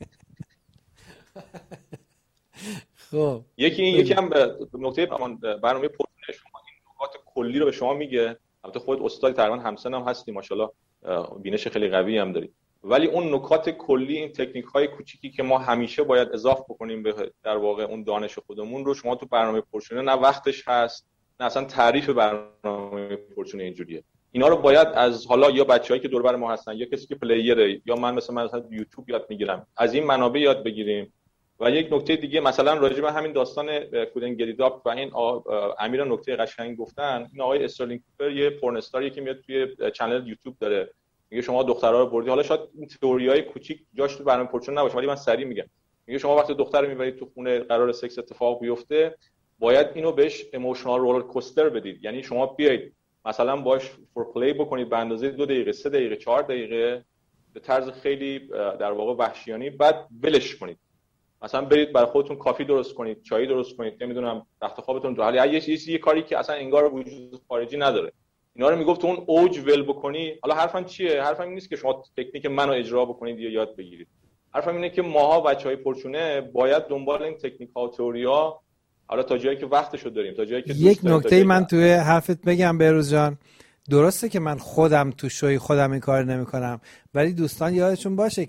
خب یکی این یکی هم نکته برنامه پرسش شما این نکات کلی رو به شما میگه. البته خودت استاد تقریبا همسن هم هستی ماشاءالله، بینش خیلی قوی هم داری، ولی اون نکات کلی، این تکنیک‌های کوچیکی که ما همیشه باید اضافه بکنیم به در واقع اون دانش خودمون رو، شما تو برنامه پرسونه نه وقتش هست نه اصلا تعریف برنامه پرسونه اینجوریه. اینا رو باید از حالا یا بچه‌هایی که دور بر ما هستن یا کسی که پلیره یا من مثلا مثلا یوتیوب یاد میگیرم، از این منابع یاد بگیریم. و یک نکته دیگه مثلا راجع به همین داستان کودن گریداپ و این امیر نکته قشنگ گفتن، این آقای استرلینگ کوپر یه پورن استاریه که میاد توی چنل یوتیوب داره میگه شما دخترها رو بردی. حالا شاید این تئوریای کوچیک جاش تو برنامه پرچون نباشه ولی من سریع میگم. میگه شما وقتی دختر رو میبرید تو خونه قرار سکس اتفاق بیفته باید اینو بهش ایموشنال رولر کوستر بدید. یعنی شما بیاید مثلا باش فور پلی بکنید به اندازه دو دقیقه سه دقیقه چهار دقیقه به طرز خیلی در واقع وحشیانه، بعد ولش کنید. مثلا برید برای خودتون کافی درست کنید، چای درست کنید، نمیدونم تخت خوابتون رو حالا یه چیزی یه کاری که اصلا انگار وجود خارجی نداره. اینا رو میگفت اون اوج ول بکنی. حالا حرفم چیه؟ حرفم این نیست که شما تکنیک منو اجرا بکنید یا یاد بگیرید. حرفم اینه که ماها بچهای پرچونه باید دنبال این تکنیک‌ها و تئوری‌ها، حالا تا جایی که وقتشو داریم، تا جایی که یک نکته من توی حرفت بگم بهروز جان، درسته که من خودم تو شوی خودم این کار نمی‌کنم، ولی دوستان یادشون باشه که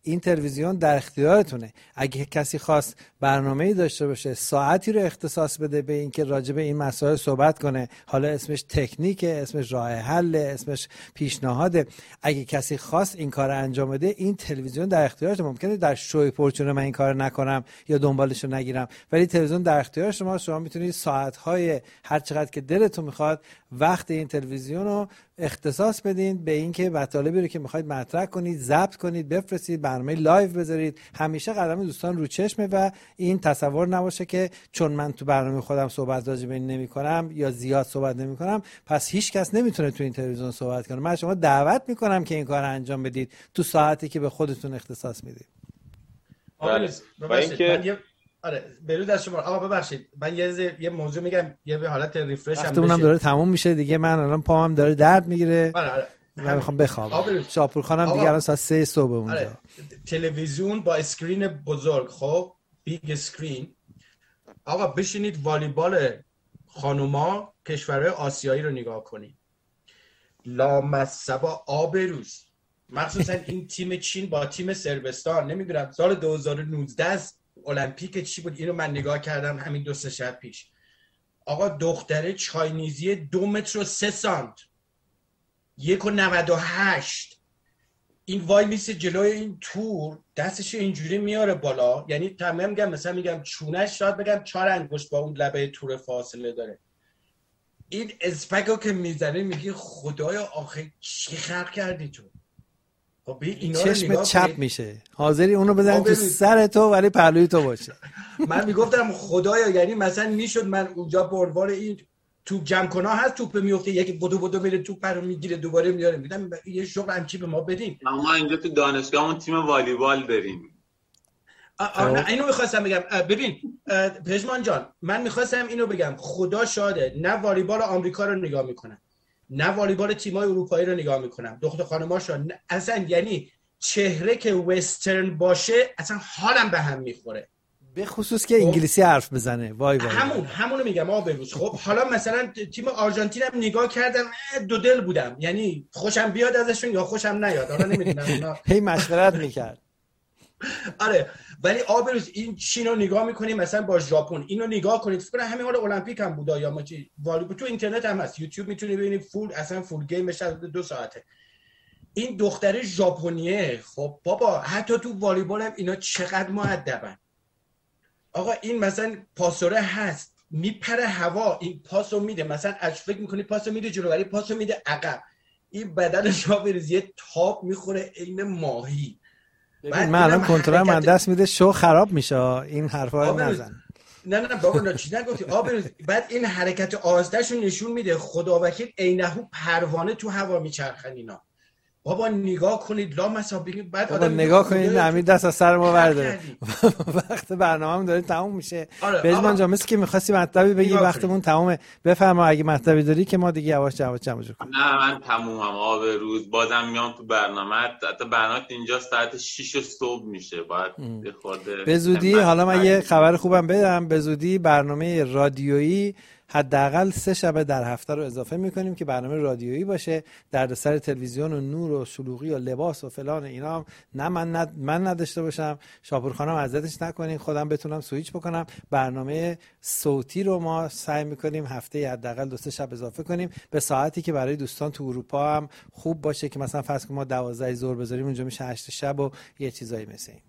این تلویزیون در اختیارتونه. اگه کسی خواست برنامه‌ای داشته باشه، ساعتی رو اختصاص بده به اینکه راجع به این مسائل صحبت کنه، حالا اسمش تکنیکه، اسمش راه حل، اسمش پیشنهاده، اگه کسی خواست این کار انجام بده، این تلویزیون در اختیارته. ممکنه در شوی پرچونه من این کار نکنم یا دنبالش رو نگیرم، ولی تلویزیون در اختیار شما، شما میتونید ساعت‌های هر چقدر که دلتون میخواد وقت این تلویزیون رو اختصاص بدین به اینکه مطالبی رو که میخواید مطرح کنید، ضبط کنید، بفرستید، برنامه لایو بذارید. همیشه قدم دوستان رو چشمه و این تصور نباشه که چون من تو برنامه خودم صحبت راجع به این نمی‌کنم یا زیاد صحبت نمی‌کنم پس هیچ کس نمیتونه تو این تلویزیون صحبت کنه. من شما دعوت میکنم که این کار انجام بدید تو ساعتی که به خودتون اختصاص میدید. آقا اینکه آره برود از شما. آقا ببخشید من یه یه موضوع میگم، یه به حالت ریفرش هم بشه. داره تموم میشه دیگه، من الان پاهم داره درد میگیره. آره آره من میخوام بخوابم. شاپور خانم دیگه الان ساعت سه صبح اونجا. آره. تلویزیون با اسکرین بزرگ، خب بیگ اسکرین. آقا بشینید والیبال خانوما کشورهای آسیایی رو نگاه کنید. لامصبا آبروز، مخصوصا این تیم چین با تیم صربستان، نمیدونم سال دو هزار و نوزده المپیک چی بود، اینو من نگاه کردم همین دو سه شب پیش. آقا دختره چاینیزی دو متر و سه سانت، یک و نود و هشت، این وای میسه جلوی این تور، دستش اینجوری میاره بالا، یعنی تمام میگم مثلا میگم چونش شاید بگم چهار انگشت با اون لبه تور فاصله داره. این اسپکو که میزنه میگی خدایا آخه چی خلق کردی تو؟ خب اینا رو چشم چپ میشه، حاضری اونو بزنی تو سر تو ولی پهلوی تو باشه. من میگفتم خدایا، یعنی مثلا میشد من اونجا به عنوان این توپ جمع کنه هست، توپ میفته یکی بدو بدو میره توپ رو میگیره دوباره میاره، میگم یه شغل همچی به ما بدین. ما اینجا تو دانشگاهمون تیم والیبال داریم. آه اینو میخواستم بگم. ببین پژمان جان، من میخواستم اینو بگم، خدا شاده نه والیبال آمریکا رو نگاه میکنم، نه والیبال تیمای اروپایی رو نگاه میکنم، دختر خانماشو اصلا، یعنی چهره که وسترن باشه اصلا حالم به هم میخوره، به خصوص که انگلیسی حرف بزنه. وای وای همون همونو میگم آ بروز. خب حالا مثلا تیم آرژانتین هم نگاه کردم، دو دل بودم، یعنی خوشم بیاد ازشون یا خوشم نیاد، حالا نمیدونم اونا هی مشورت میکرد. آره ولی آبروز این چین رو نگاه میکنیم مثلا با ژاپن، اینو نگاه کنید، فکر کنم همین حال المپیک هم بودا یا ما چی، والیبال تو اینترنت هم هست، یوتیوب میتونی ببینید، فول اصلا فول گیم بشه دو ساعته. این دختر ژاپنیه، خب بابا حتی تو والیبال هم اینا چقدر مؤدبن. آقا این مثلا پاسوره هست میپره هوا، این پاسو میده، مثلا اش فکر میکنی پاسو میده جلو ولی پاسو میده عقب، این بدنش آبروز یه تاپ میخوره عین ماهی. من الان کنترل من دست میده شو خراب میشه، این حرفا رو نزن. نه نه بابا نه چیز نگفتی آبروز. بعد این حرکت آهسته‌شو نشون میده، خدا وکیل عینهو پروانه تو هوا میچرخن اینا. بابا نگاه کنید لا مسابقه، بعد آدم نگاه کنید امیر دست از سر ما برداره. وقت برنامه‌مون داره تموم میشه. بهجمان جان مثل که می‌خواستی مطلبی بگی، وقتمون تمومه. بفرما اگه مطلبی داری که ما دیگه یواش یواش جمع جور کنیم. نه من تمومم آب روز، بازم میام تو برنامه، حتی برنامه اینجا ساعت شش صبح میشه، باید یه خورده به زودی. حالا من یه خبر خوبم بدم، به زودی برنامه رادیویی حداقل سه شب در هفته رو اضافه میکنیم که برنامه رادیویی باشه. دردسر تلویزیون و نور و شلوغی و لباس و فلان اینا هم نه من ند... من نداشته باشم، شاپور خانم اذیتش نکنین، خودم بتونم سویچ بکنم. برنامه صوتی رو ما سعی میکنیم هفته حداقل دو سه شب اضافه کنیم به ساعتی که برای دوستان تو اروپا هم خوب باشه، که مثلا فرض کنیم ما دوازده ظهر بذاریم اونجا میشه هشت شب و یه چیزایی مثل این.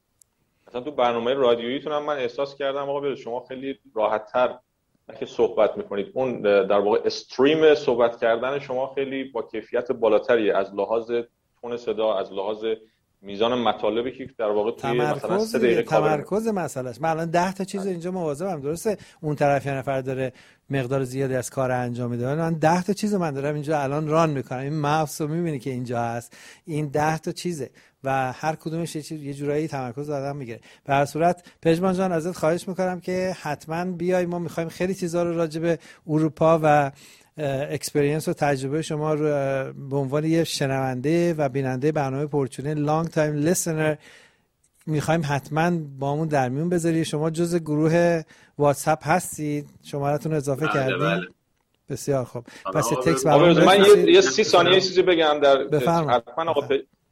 مثلا تو برنامه رادیوییتون هم من احساس کردم آقا بله شما خیلی راحت‌تر که صحبت میکنید، اون در واقع استریم صحبت کردن شما خیلی با کیفیت بالاتریه از لحاظ تون صدا، از لحاظ میزان مطالبی که در واقع توی مثلا سه دقیقه تمرکز مسئلهش. من الان ده تا چیز اینجا مواظبم، درسته اون طرف یه نفر داره مقدار زیادی از کار انجام میده، من ده تا چیزو من دارم اینجا الان ران میکنم. این ماوس رو میبینی که اینجا هست، این ده تا چیزه و هر کدومش یه چیز یه جورایی تمرکز آدم میگیره. به هر صورت پژمان جان ازت خواهش میکنم که حتما بیای، ما میخوایم خیلی چیزا رو راجع به اروپا و اکسپریانس و تجربه شما رو به عنوان یه شنونده و بیننده برنامه پرچونه لانگ تایم لیسنر میخوایم حتما بامون در میون بذاری. شما جز گروه واتساپ هستید، شماره‌تون اضافه بله کردین؟ بله. بسیار خوب. پس آه تکست برام برام من یه, یه سی ثانیه چیزی بگم در حتما آقا پ...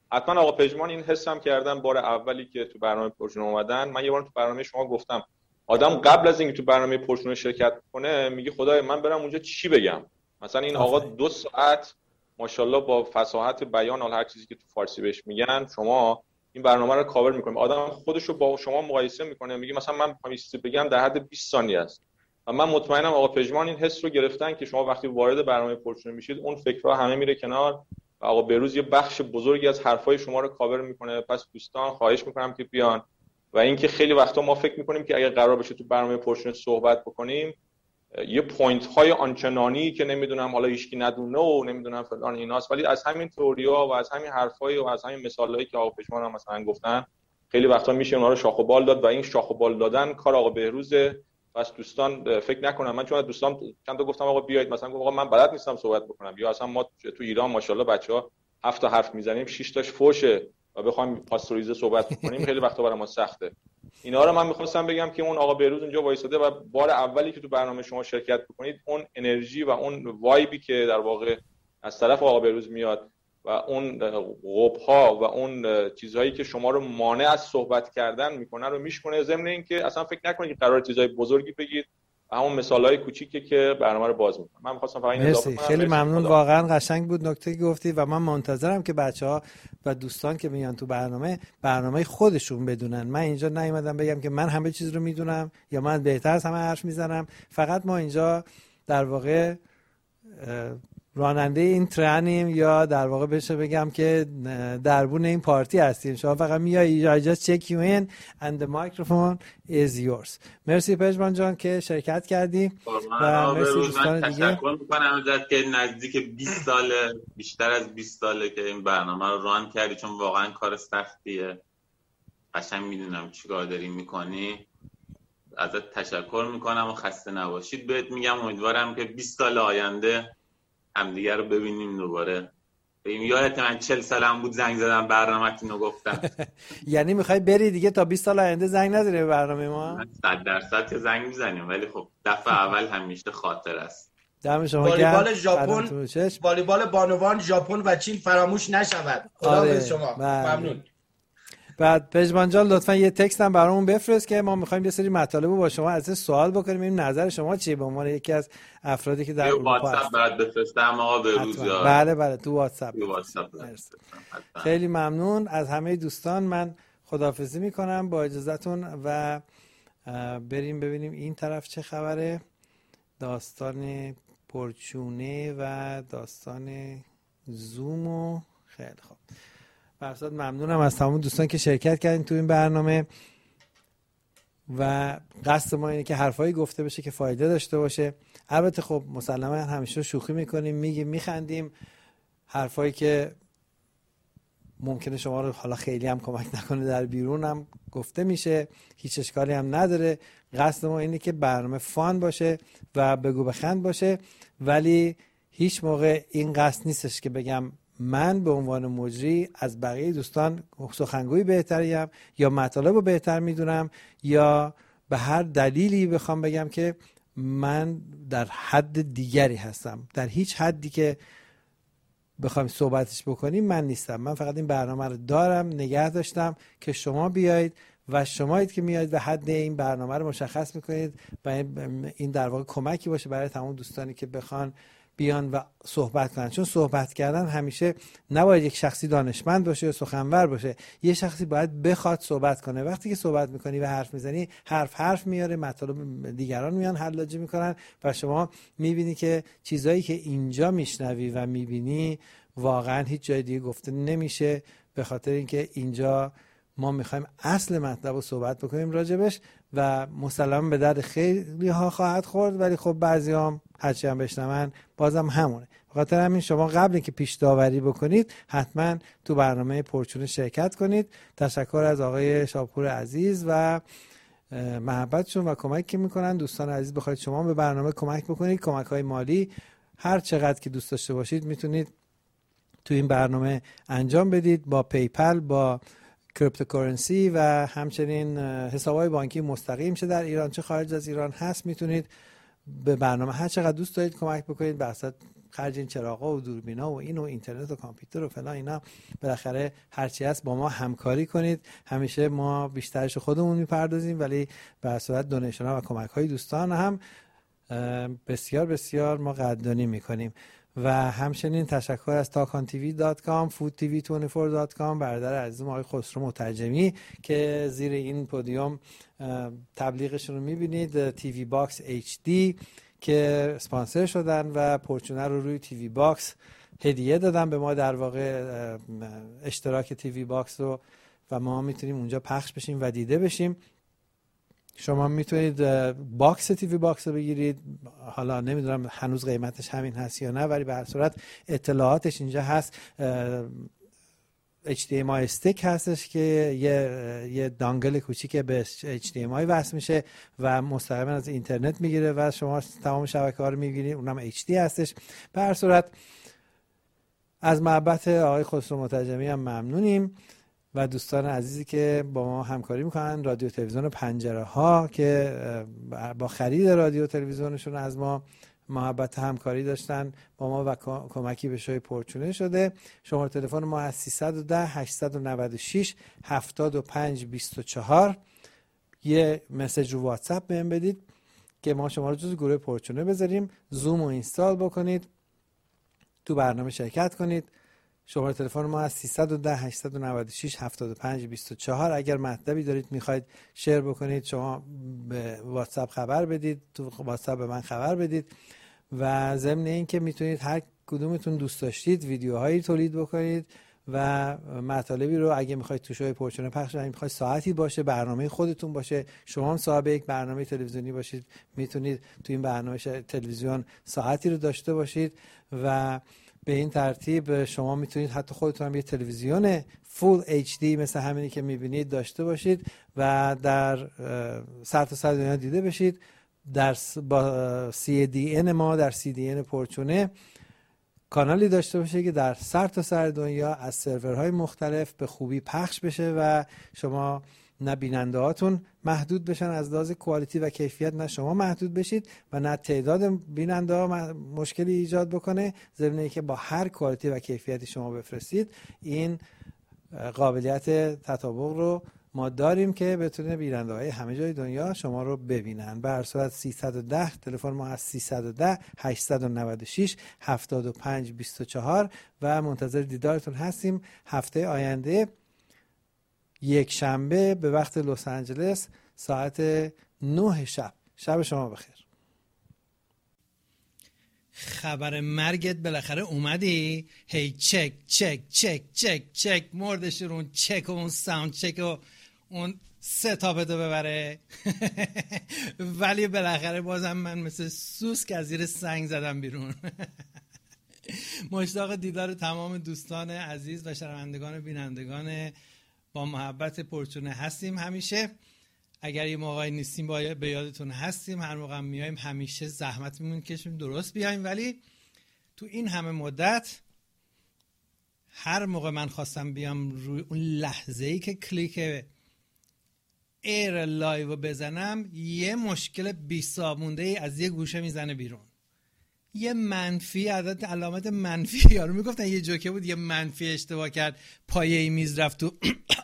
حتما آقا پژمان این حسم کردن بار اولی که تو برنامه پرچون اومدن. من یه بار تو برنامه شما گفتم آدم قبل از اینکه تو برنامه پرچون شرکت کنه میگه خدای من برم اونجا چی بگم. مثلا این آقا دو ساعت ماشاءالله با فصاحت بیان حال هر چیزی که تو فارسی بهش میگن شما این برنامه رو کاور میکنیم. آدم خودش رو با شما مقایسه میکنه میگه مثلا من میخوام چیزی بگم در حد بیست ثانیه است. و من مطمئنم آقا پژمان این حس رو گرفتن که شما وقتی وارد برنامه پرچون میشید اون فکرها همه میره کنار و آقا بهروز یه بخش بزرگی از حرفای شما رو کاور میکنه. پس دوستان خواهش میکنم که بیان. و اینکه خیلی وقتا ما فکر میکنیم که اگه قرار بشه تو برنامه پرچون صحبت بکنیم یه پوینت های آنچنانی که نمیدونم حالا هیچکی ندونه و نمیدونم فلان ایناست، ولی از همین تئوریا و از همین حرفای و از همین مثالایی که آقا پژمان هم مثلا گفتن خیلی وقتا میشه اونها رو شاخ و بال داد و این شاخ و بال دادن کار آقا بهروزه. پس دوستان فکر نکنم، من چون دوستان چند تا گفتم آقا بیاید مثلا گفت آقا من بلد نیستم صحبت بکنم، یا اصلا ما تو ایران ماشاءالله بچه‌ها هفت تا حرف میزنیم شش تاش فوشه و بخوایم پاستوریزه صحبت بکنیم خیلی وقتا برای ما سخته. اینا رو من می‌خواستم بگم که اون آقا بهروز اونجا وایساده و بار اولی که تو برنامه شما شرکت بکنید اون انرژی و اون وایبی که در واقع از طرف آقا بهروز میاد و اون قبها و اون چیزهایی که شما رو مانع از صحبت کردن میکنه رو میشکنه، ضمن اینکه اصلا فکر نکنید که قرار چیزای بزرگی بگید و همون مثالای کوچیکی که برنامه رو باز میکنه. من می‌خواستم فقط این اضافه کنم. خیلی ممنون، واقعا قشنگ بود نکته که گفتی و من منتظرم که بچه‌ها و دوستان که میان تو برنامه برنامه خودشون بدونن. من اینجا نیومدم بگم که من همه چیز رو میدونم یا من بهتر از همه حرف میزنم. فقط ما اینجا در واقع راننده این ترنیم یا در واقع بشه بگم که دربون این پارتی هستیم. شما فقط میای I just check you in and the microphone is yours. مرسی پژمان جان که شرکت کردی و مرسی دوستان دیگه. تشکر میکنم ازت که نزدیک بیست ساله، بیشتر از بیست ساله که این برنامه رو ران کردی، چون واقعا کار سختیه. قشنگ میدونم چیکار داری میکنی. ازت تشکر میکنم و خسته نباشید بهت میگم. امیدوارم که بیست سال آینده همدیگه رو ببینیم دوباره. ببین یادت من چهل سالم بود زنگ زدم برنامه‌تون رو گفتم. یعنی میخوای بری دیگه تا بیست سال آینده زنگ نزنی به برنامه ما؟ صد درصد که زنگ میزنیم، ولی خب دفعه اول همیشه خاطر است. دم شما والیبال ژاپن، والیبال بانوان ژاپن و چین فراموش نشود. خداحافظ شما. ممنون. بعد پژمان جان لطفا یه تکست هم برامون بفرست که ما می‌خوایم یه سری مطالب رو با شما از سوال بکنیم، ببینیم نظر شما چیه به عنوان یکی از افرادی که در اروپا هستن. واتساپ برات بفرستم آقا بهروز. بله بله تو واتساپ. تو واتساپ. خیلی ممنون از همه دوستان. من خداحافظی می‌کنم با اجازهتون و بریم ببینیم این طرف چه خبره. داستان پرچونه و داستان زوم و خیلی خوب. برصد ممنونم از تمام دوستان که شرکت کردین تو این برنامه و قصد ما اینه که حرفایی گفته بشه که فایده داشته باشه. البته خب مسلما همیشه شوخی میکنیم، میگیم، میخندیم، حرفایی که ممکنه شما رو حالا خیلی هم کمک نکنه در بیرون هم گفته میشه، هیچ اشکالی هم نداره. قصد ما اینه که برنامه فان باشه و بگو بخند باشه، ولی هیچ موقع این قصد نیستش که بگم من به عنوان مجری از بقیه دوستان سخنگوی بهتریم یا مطالب رو بهتر میدونم یا به هر دلیلی بخوام بگم که من در حد دیگری هستم. در هیچ حدی که بخوام صحبتش بکنیم من نیستم. من فقط این برنامه رو دارم، نگه داشتم که شما بیایید و شمایید که میایید و حد این برنامه رو مشخص میکنید و این در واقع کمکی باشه برای تمام دوستانی که بخوان بیان و صحبت کنن. چون صحبت کردن همیشه نباید یک شخصی دانشمند باشه یا سخنور باشه، یه شخصی باید بخواد صحبت کنه. وقتی که صحبت میکنی و حرف میزنی حرف حرف میاره، مطالب دیگران میان حلاجی میکنن و شما میبینی که چیزایی که اینجا میشنوی و میبینی واقعا هیچ جای دیگه گفته نمیشه، به خاطر اینکه اینجا ما میخوایم اصل مطلب رو صحبت بکنیم راجبش و مسلما به درد خیلی ها خواهد خورد، ولی خب بعضی هم هرچی هم بشنون بازم همونه. بخاطر همین شما قبل اینکه پیش داوری بکنید حتما تو برنامه پرچونه شرکت کنید. تشکر از آقای شاپور عزیز و محبتشون و کمک که میکنن. دوستان عزیز بخواید شما به برنامه کمک بکنید، کمک های مالی هر چقدر که دوست داشته باشید میتونید تو این برنامه انجام بدید با پیپل، با کریپتوکارنسی و همچنین حساب‌های بانکی مستقیم چه در ایران چه خارج از ایران هست. میتونید به برنامه هر چقدر دوست دارید کمک بکنید. به اساس خرج این چراغا و دوربینا و این و اینترنت و کامپیوتر و فلان اینا، بالاخره هرچی هست با ما همکاری کنید. همیشه ما بیشترش خودمون میپردازیم، ولی به صورت دونیشن ها و کمک های دوستان هم بسیار بسیار ما قدردانی میکنیم. و همچنین تشکر از تاکان تیوی دات کام، فود تیوی بیست و چهار دات کام، برادر عزیزم آقای خسرو مترجمی که زیر این پودیوم تبلیغشون رو میبینید، تیوی باکس اچ دی که اسپانسر شدن و پورچونه رو روی تیوی باکس هدیه دادن به ما، در واقع اشتراک تیوی باکس رو، و ما میتونیم اونجا پخش بشیم و دیده بشیم. شما میتونید باکس تیوی باکس رو بگیرید، حالا نمیدونم هنوز قیمتش همین هست یا نه، ولی به هر صورت اطلاعاتش اینجا هست. اچ دی ام آی استیک هستش که یه یه دانگل کوچیک به اچ دی ام آی وصل میشه و مستقیما از اینترنت میگیره و شما تمام شبکه‌ها رو میبینید، اونم اچ دی هستش. به هر صورت از محبت آقای خسرو مترجمی هم ممنونیم و دوستان عزیزی که با ما همکاری میکنن، رادیو تلویزیون پنجره ها که با خرید رادیو تلویزیونشون از ما محبت همکاری داشتن با ما و کمکی به شوی پورچونه شده. شماره تلفن ما از سیصد و ده هشتصد و نود و شش هفتاد و پنج بیست و چهار. یه مسیج رو واتساپ بهم بدید که ما شما رو جز گروه پورچونه بذاریم، زوم رو اینستال بکنید، تو برنامه شرکت کنید. شماره تلفن ما از سیصد و ده هشتصد و نود و شش هفتاد و پنج بیست و چهار. اگر مطلبی دارید میخواید شیر بکنید، شما به واتساپ خبر بدید، تو واتساپ به من خبر بدید. و ضمن این که میتونید هر کدومتون دوست داشتید ویدیوهایی تولید بکنید و مطالبی رو اگه میخواید تو شوی پورچونه پخش کنید، میخواید ساعتی باشه، برنامه خودتون باشه، شما هم صاحب یک برنامه تلویزیونی باشید، میتونید تو این برنامه تلویزیون ساعتی رو داشته باشید و به این ترتیب شما میتونید حتی خودتون هم یه تلویزیون فول اچ دی مثل همینی که میبینید داشته باشید و در سر تا سر دنیا دیده بشید. در با سی دی ان ما در سی دی ان پورچونه کانالی داشته باشه که در سر تا سر دنیا از سرورهای مختلف به خوبی پخش بشه و شما نه بیننده هاتون محدود بشن از لحاظ کوالیتی و کیفیت، نه شما محدود بشید و نه تعداد بیننده ها مشکلی ایجاد بکنه، ضمن اینکه با هر کوالیتی و کیفیتی شما بفرستید این قابلیت تطابق رو ما داریم که بتونه بیننده های همه جای دنیا شما رو ببینن. به هر صورت سیصد و ده تلفن ما از سیصد و ده هشتصد و نود و شش هفتاد و پنج بیست و چهار و منتظر دیدارتون هستیم. هفته آینده یک شنبه به وقت لس آنجلس ساعت نه شب. شب شما بخیر. خبر مرگت بالاخره اومدی؟ هی چک چک چک چک چک مردش رو اون چک و اون ساوند چک و اون سه تا بده ببره. ولی بالاخره بازم من مثل سوسک از زیر سنگ زدم بیرون. مشتاق دیدار تمام دوستان عزیز و شنوندگان و بینندگان با محبت پورچونه هستیم. همیشه اگر یه موقعی نیستیم با به یادتون هستیم، هر موقع میایم همیشه زحمت میمون کشیم درست بیایم، ولی تو این همه مدت هر موقع من خواستم بیام روی اون لحظه‌ای که کلیک ایر لایو بزنم یه مشکل بی صابونده ای از یه گوشه میزنه بیرون، یه منفی، عدد علامت منفی. یارو میگفتن یه جوکه بود، یه منفی اشتباه کرد پایه میز رفت تو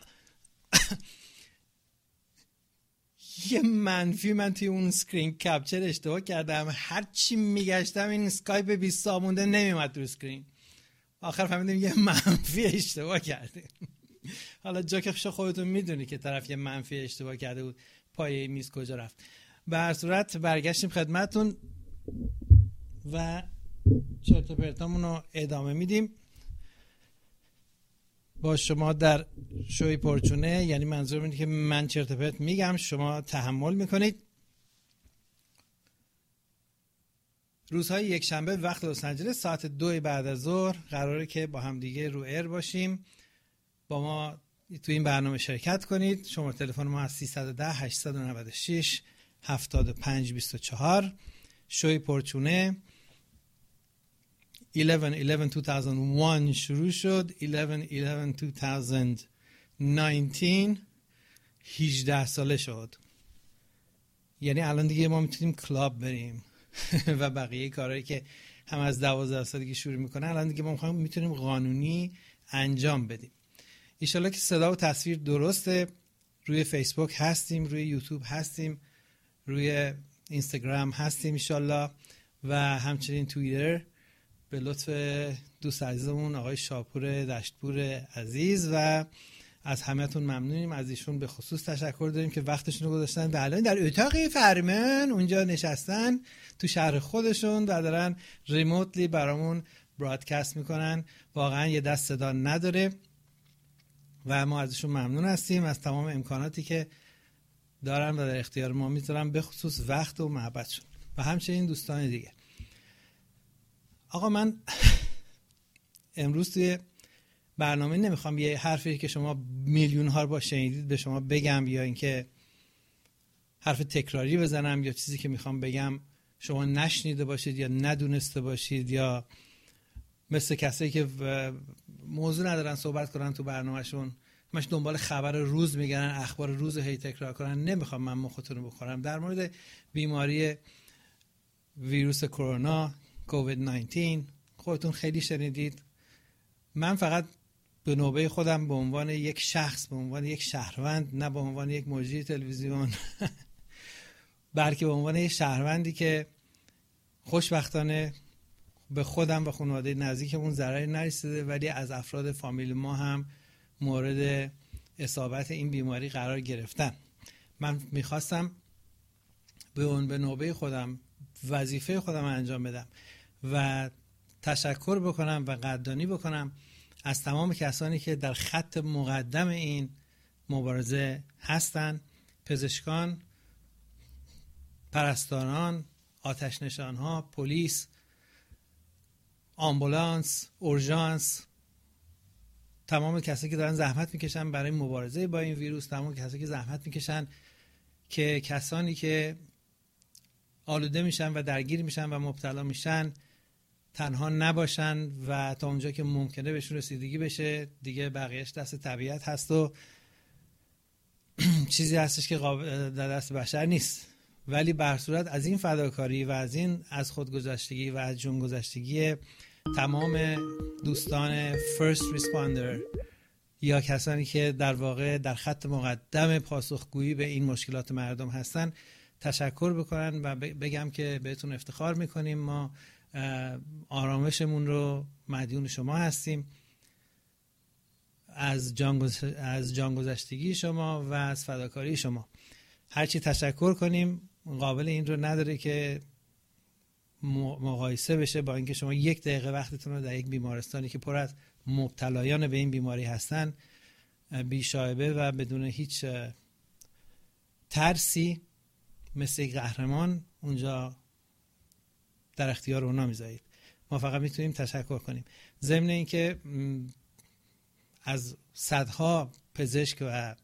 یه منفی من توی اون سکرین کپچر اشتباه کردم، هر چی میگشتم این اسکایپ بی صابونده نمیومد تو اسکرین، آخر فهمیدیم یه منفی اشتباه کردیم. حالا جاکش خودتون میدونی که طرف یه منفی اشتباه کرده بود پایه میز کجا رفت. به هر صورت برگشتیم خدمتتون و چرت و پرتامون رو ادامه میدیم با شما در شوی پورچونه. یعنی منظورم اینه که من چرت و پرت میگم، شما تحمل میکنید. روزهای یک شنبه وقت لس آنجلس ساعت دو بعد از ظهر قراره که با هم دیگه رو ایر باشیم، با ما تو این برنامه شرکت کنید. شماره تلفن ما از سیصد و ده هشتصد و نود و شش هفتاد و پنج بیست و چهار. شوی پورچونه eleven eleven two thousand one شروع شد، eleven eleven two thousand nineteen هجده ساله شد. یعنی الان دیگه ما میتونیم کلاب بریم و بقیه کارهایی که هم از دوازده سالگی شروع میکنن، الان دیگه ما میخوایم میتونیم قانونی انجام بدیم. ایشالله که صدا و تصویر درسته. روی فیسبوک هستیم، روی یوتیوب هستیم، روی اینستاگرام هستیم ایشالله و همچنین توییتر به لطف دوست عزیزمون آقای شاپور دشتپور عزیز و از همه‌تون ممنونیم. از ایشون به خصوص تشکر داریم که وقتشون رو گذاشتن و الان در اتاق فرمن اونجا نشستن تو شهر خودشون و دارن ریموتلی برامون برادکست میکنن. واقعا یه دست صدا نداره و ما ازشون ممنون هستیم از تمام امکاناتی که دارن و در اختیار ما میذارن، به خصوص وقت و محبتشون و همچنین دوستان دیگه. آقا من امروز توی برنامه نمیخوام یه حرفی که شما میلیون ها با شنیدید به شما بگم یا اینکه حرف تکراری بزنم یا چیزی که میخوام بگم شما نشنیده باشید یا ندونسته باشید یا مثل کسایی که موضوع ندارن صحبت کنن تو برنامهشون همش دنبال خبر روز میگردن، اخبار روز هی تکرار کنن. نمیخوام من مختون رو بخورم. در مورد بیماری ویروس کرونا کووید نوزده خودتون خیلی شنیدید. من فقط به نوبه خودم به عنوان یک شخص، به عنوان یک شهروند، نه به عنوان یک مجری تلویزیون بلکه به عنوان یک شهروندی که خوشبختانه به خودم و خانواده نزدیکمون ضرری نرسیده ولی از افراد فامیل ما هم مورد اصابت این بیماری قرار گرفتن. من میخواستم به اون به نوبه خودم وظیفه خودم انجام بدم و تشکر بکنم و قدردانی بکنم از تمام کسانی که در خط مقدم این مبارزه هستن: پزشکان، پرستاران، آتش نشانها، پلیس، آمبولانس، اورژانس، تمام کسایی که دارن زحمت میکشن برای مبارزه با این ویروس، تمام کسایی که زحمت میکشن که کسانی که آلوده میشن و درگیر میشن و مبتلا میشن تنها نباشن و تا اونجا که ممکنه بهشون رسیدگی بشه. دیگه بقیهش دست طبیعت هست و چیزی هستش که در دست بشر نیست. ولی به هر صورت از این فداکاری و از این از خودگذشتگی و از جون گذشتگی تمام دوستان فرست ریسپاندر یا کسانی که در واقع در خط مقدم پاسخگویی به این مشکلات مردم هستن تشکر بکنن و بگم که بهتون افتخار میکنیم. ما آرامشمون رو مدیون شما هستیم، از جان از جانگذشتگی شما و از فداکاری شما. هرچی تشکر کنیم قابل این رو نداره که مقایسه بشه با اینکه شما یک دقیقه وقتتون رو در یک بیمارستانی که پر از مبتلایان به این بیماری هستن بی شایبه و بدون هیچ ترسی مثل یک قهرمان اونجا در اختیار اونا میذارید. ما فقط میتونیم تشکر کنیم. ضمن اینکه از صدها پزشک و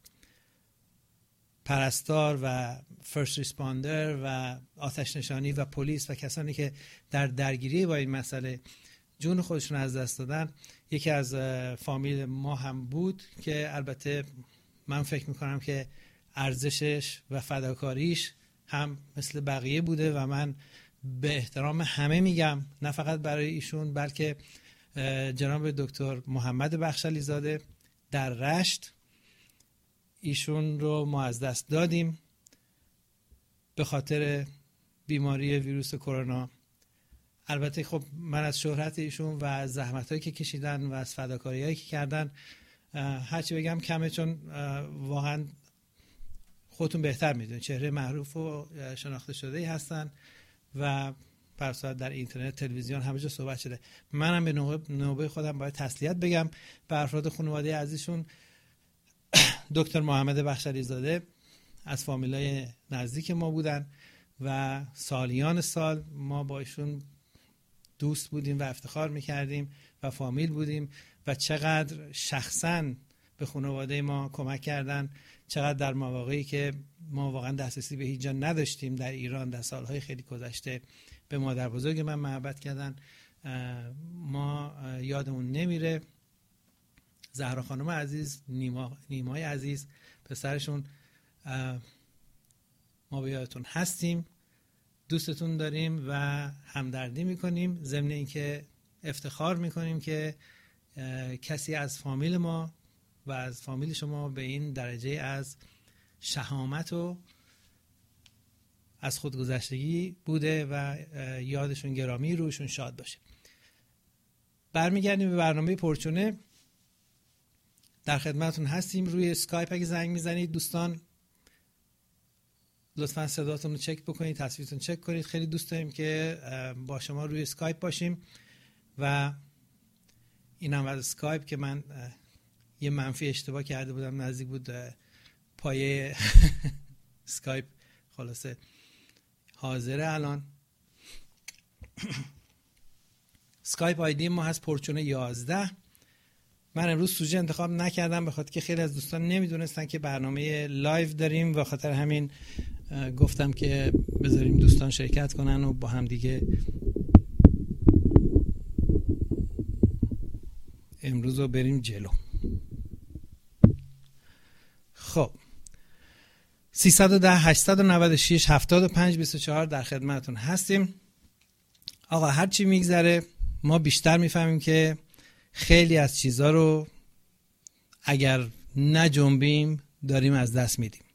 پرستار و فرست ریسپاندر و آتش نشانی و پلیس و کسانی که در درگیری با این مسئله جون خودشون از دست دادن یکی از فامیل ما هم بود که البته من فکر میکنم که ارزشش و فداکاریش هم مثل بقیه بوده و من به احترام همه میگم، نه فقط برای ایشون بلکه جناب دکتر محمد بخشلی زاده در رشت، ایشون رو ما از دست دادیم به خاطر بیماری ویروس کرونا. البته خب من از شهرت ایشون و از زحمتایی که کشیدن و از فداکاریایی که کردن هرچی بگم کمه، چون واقعا خودتون بهتر میدونید چهره معروف و شناخته شده‌ای هستن و پرسواد در اینترنت، تلویزیون، همه جا صحبت شده. منم به نوبه خودم باید تسلیت بگم به افراد خانواده عزیزشون. دکتر محمد بخشلی زاده از فامیلای نزدیک ما بودن و سالیان سال ما با ایشون دوست بودیم و افتخار میکردیم و فامیل بودیم و چقدر شخصاً به خانواده ما کمک کردن، چقدر در مواقعی که ما واقعا دسترسی به هیچ جا نداشتیم در ایران در سالهای خیلی گذشته به مادر بزرگ من محبت کردن. ما یادمون نمیره. زهرا خانم عزیز، نیما نیمای عزیز پسرشون، ما به یادتون هستیم. دوستتون داریم و همدردی میکنیم، ضمن اینکه افتخار میکنیم که کسی از فامیل ما و از فامیل شما به این درجه از شهامت و از خودگذشتگی بوده و یادشون گرامی، روشون شاد باشه. برمیگردیم به برنامه پرچونه. در خدمتتون هستیم. روی اسکایپ اگه زنگ میزنید دوستان لطفاً صداتون رو چک بکنید، تصویرتون چک کنید. خیلی دوست داریم که با شما روی اسکایپ باشیم و اینم از اسکایپ که من یه منفی اشتباه کرده بودم، نزدیک بود پایه اسکایپ خلاصه حاضره الان. اسکایپ آیدی ما هست پرچونه یازده. من امروز سوژه انتخاب نکردم به خاطر که خیلی از دوستان نمیدونستن که برنامه لایو داریم و خاطر همین گفتم که بذاریم دوستان شرکت کنن و با هم دیگه امروز رو بریم جلو. خب سیصد و ده هشتصد و نود و شش هفتاد و پنج بیست و چهار در خدمتتون هستیم. آقا هر چی میگذره ما بیشتر میفهمیم که خیلی از چیزا رو اگر نجنبیم داریم از دست میدیم.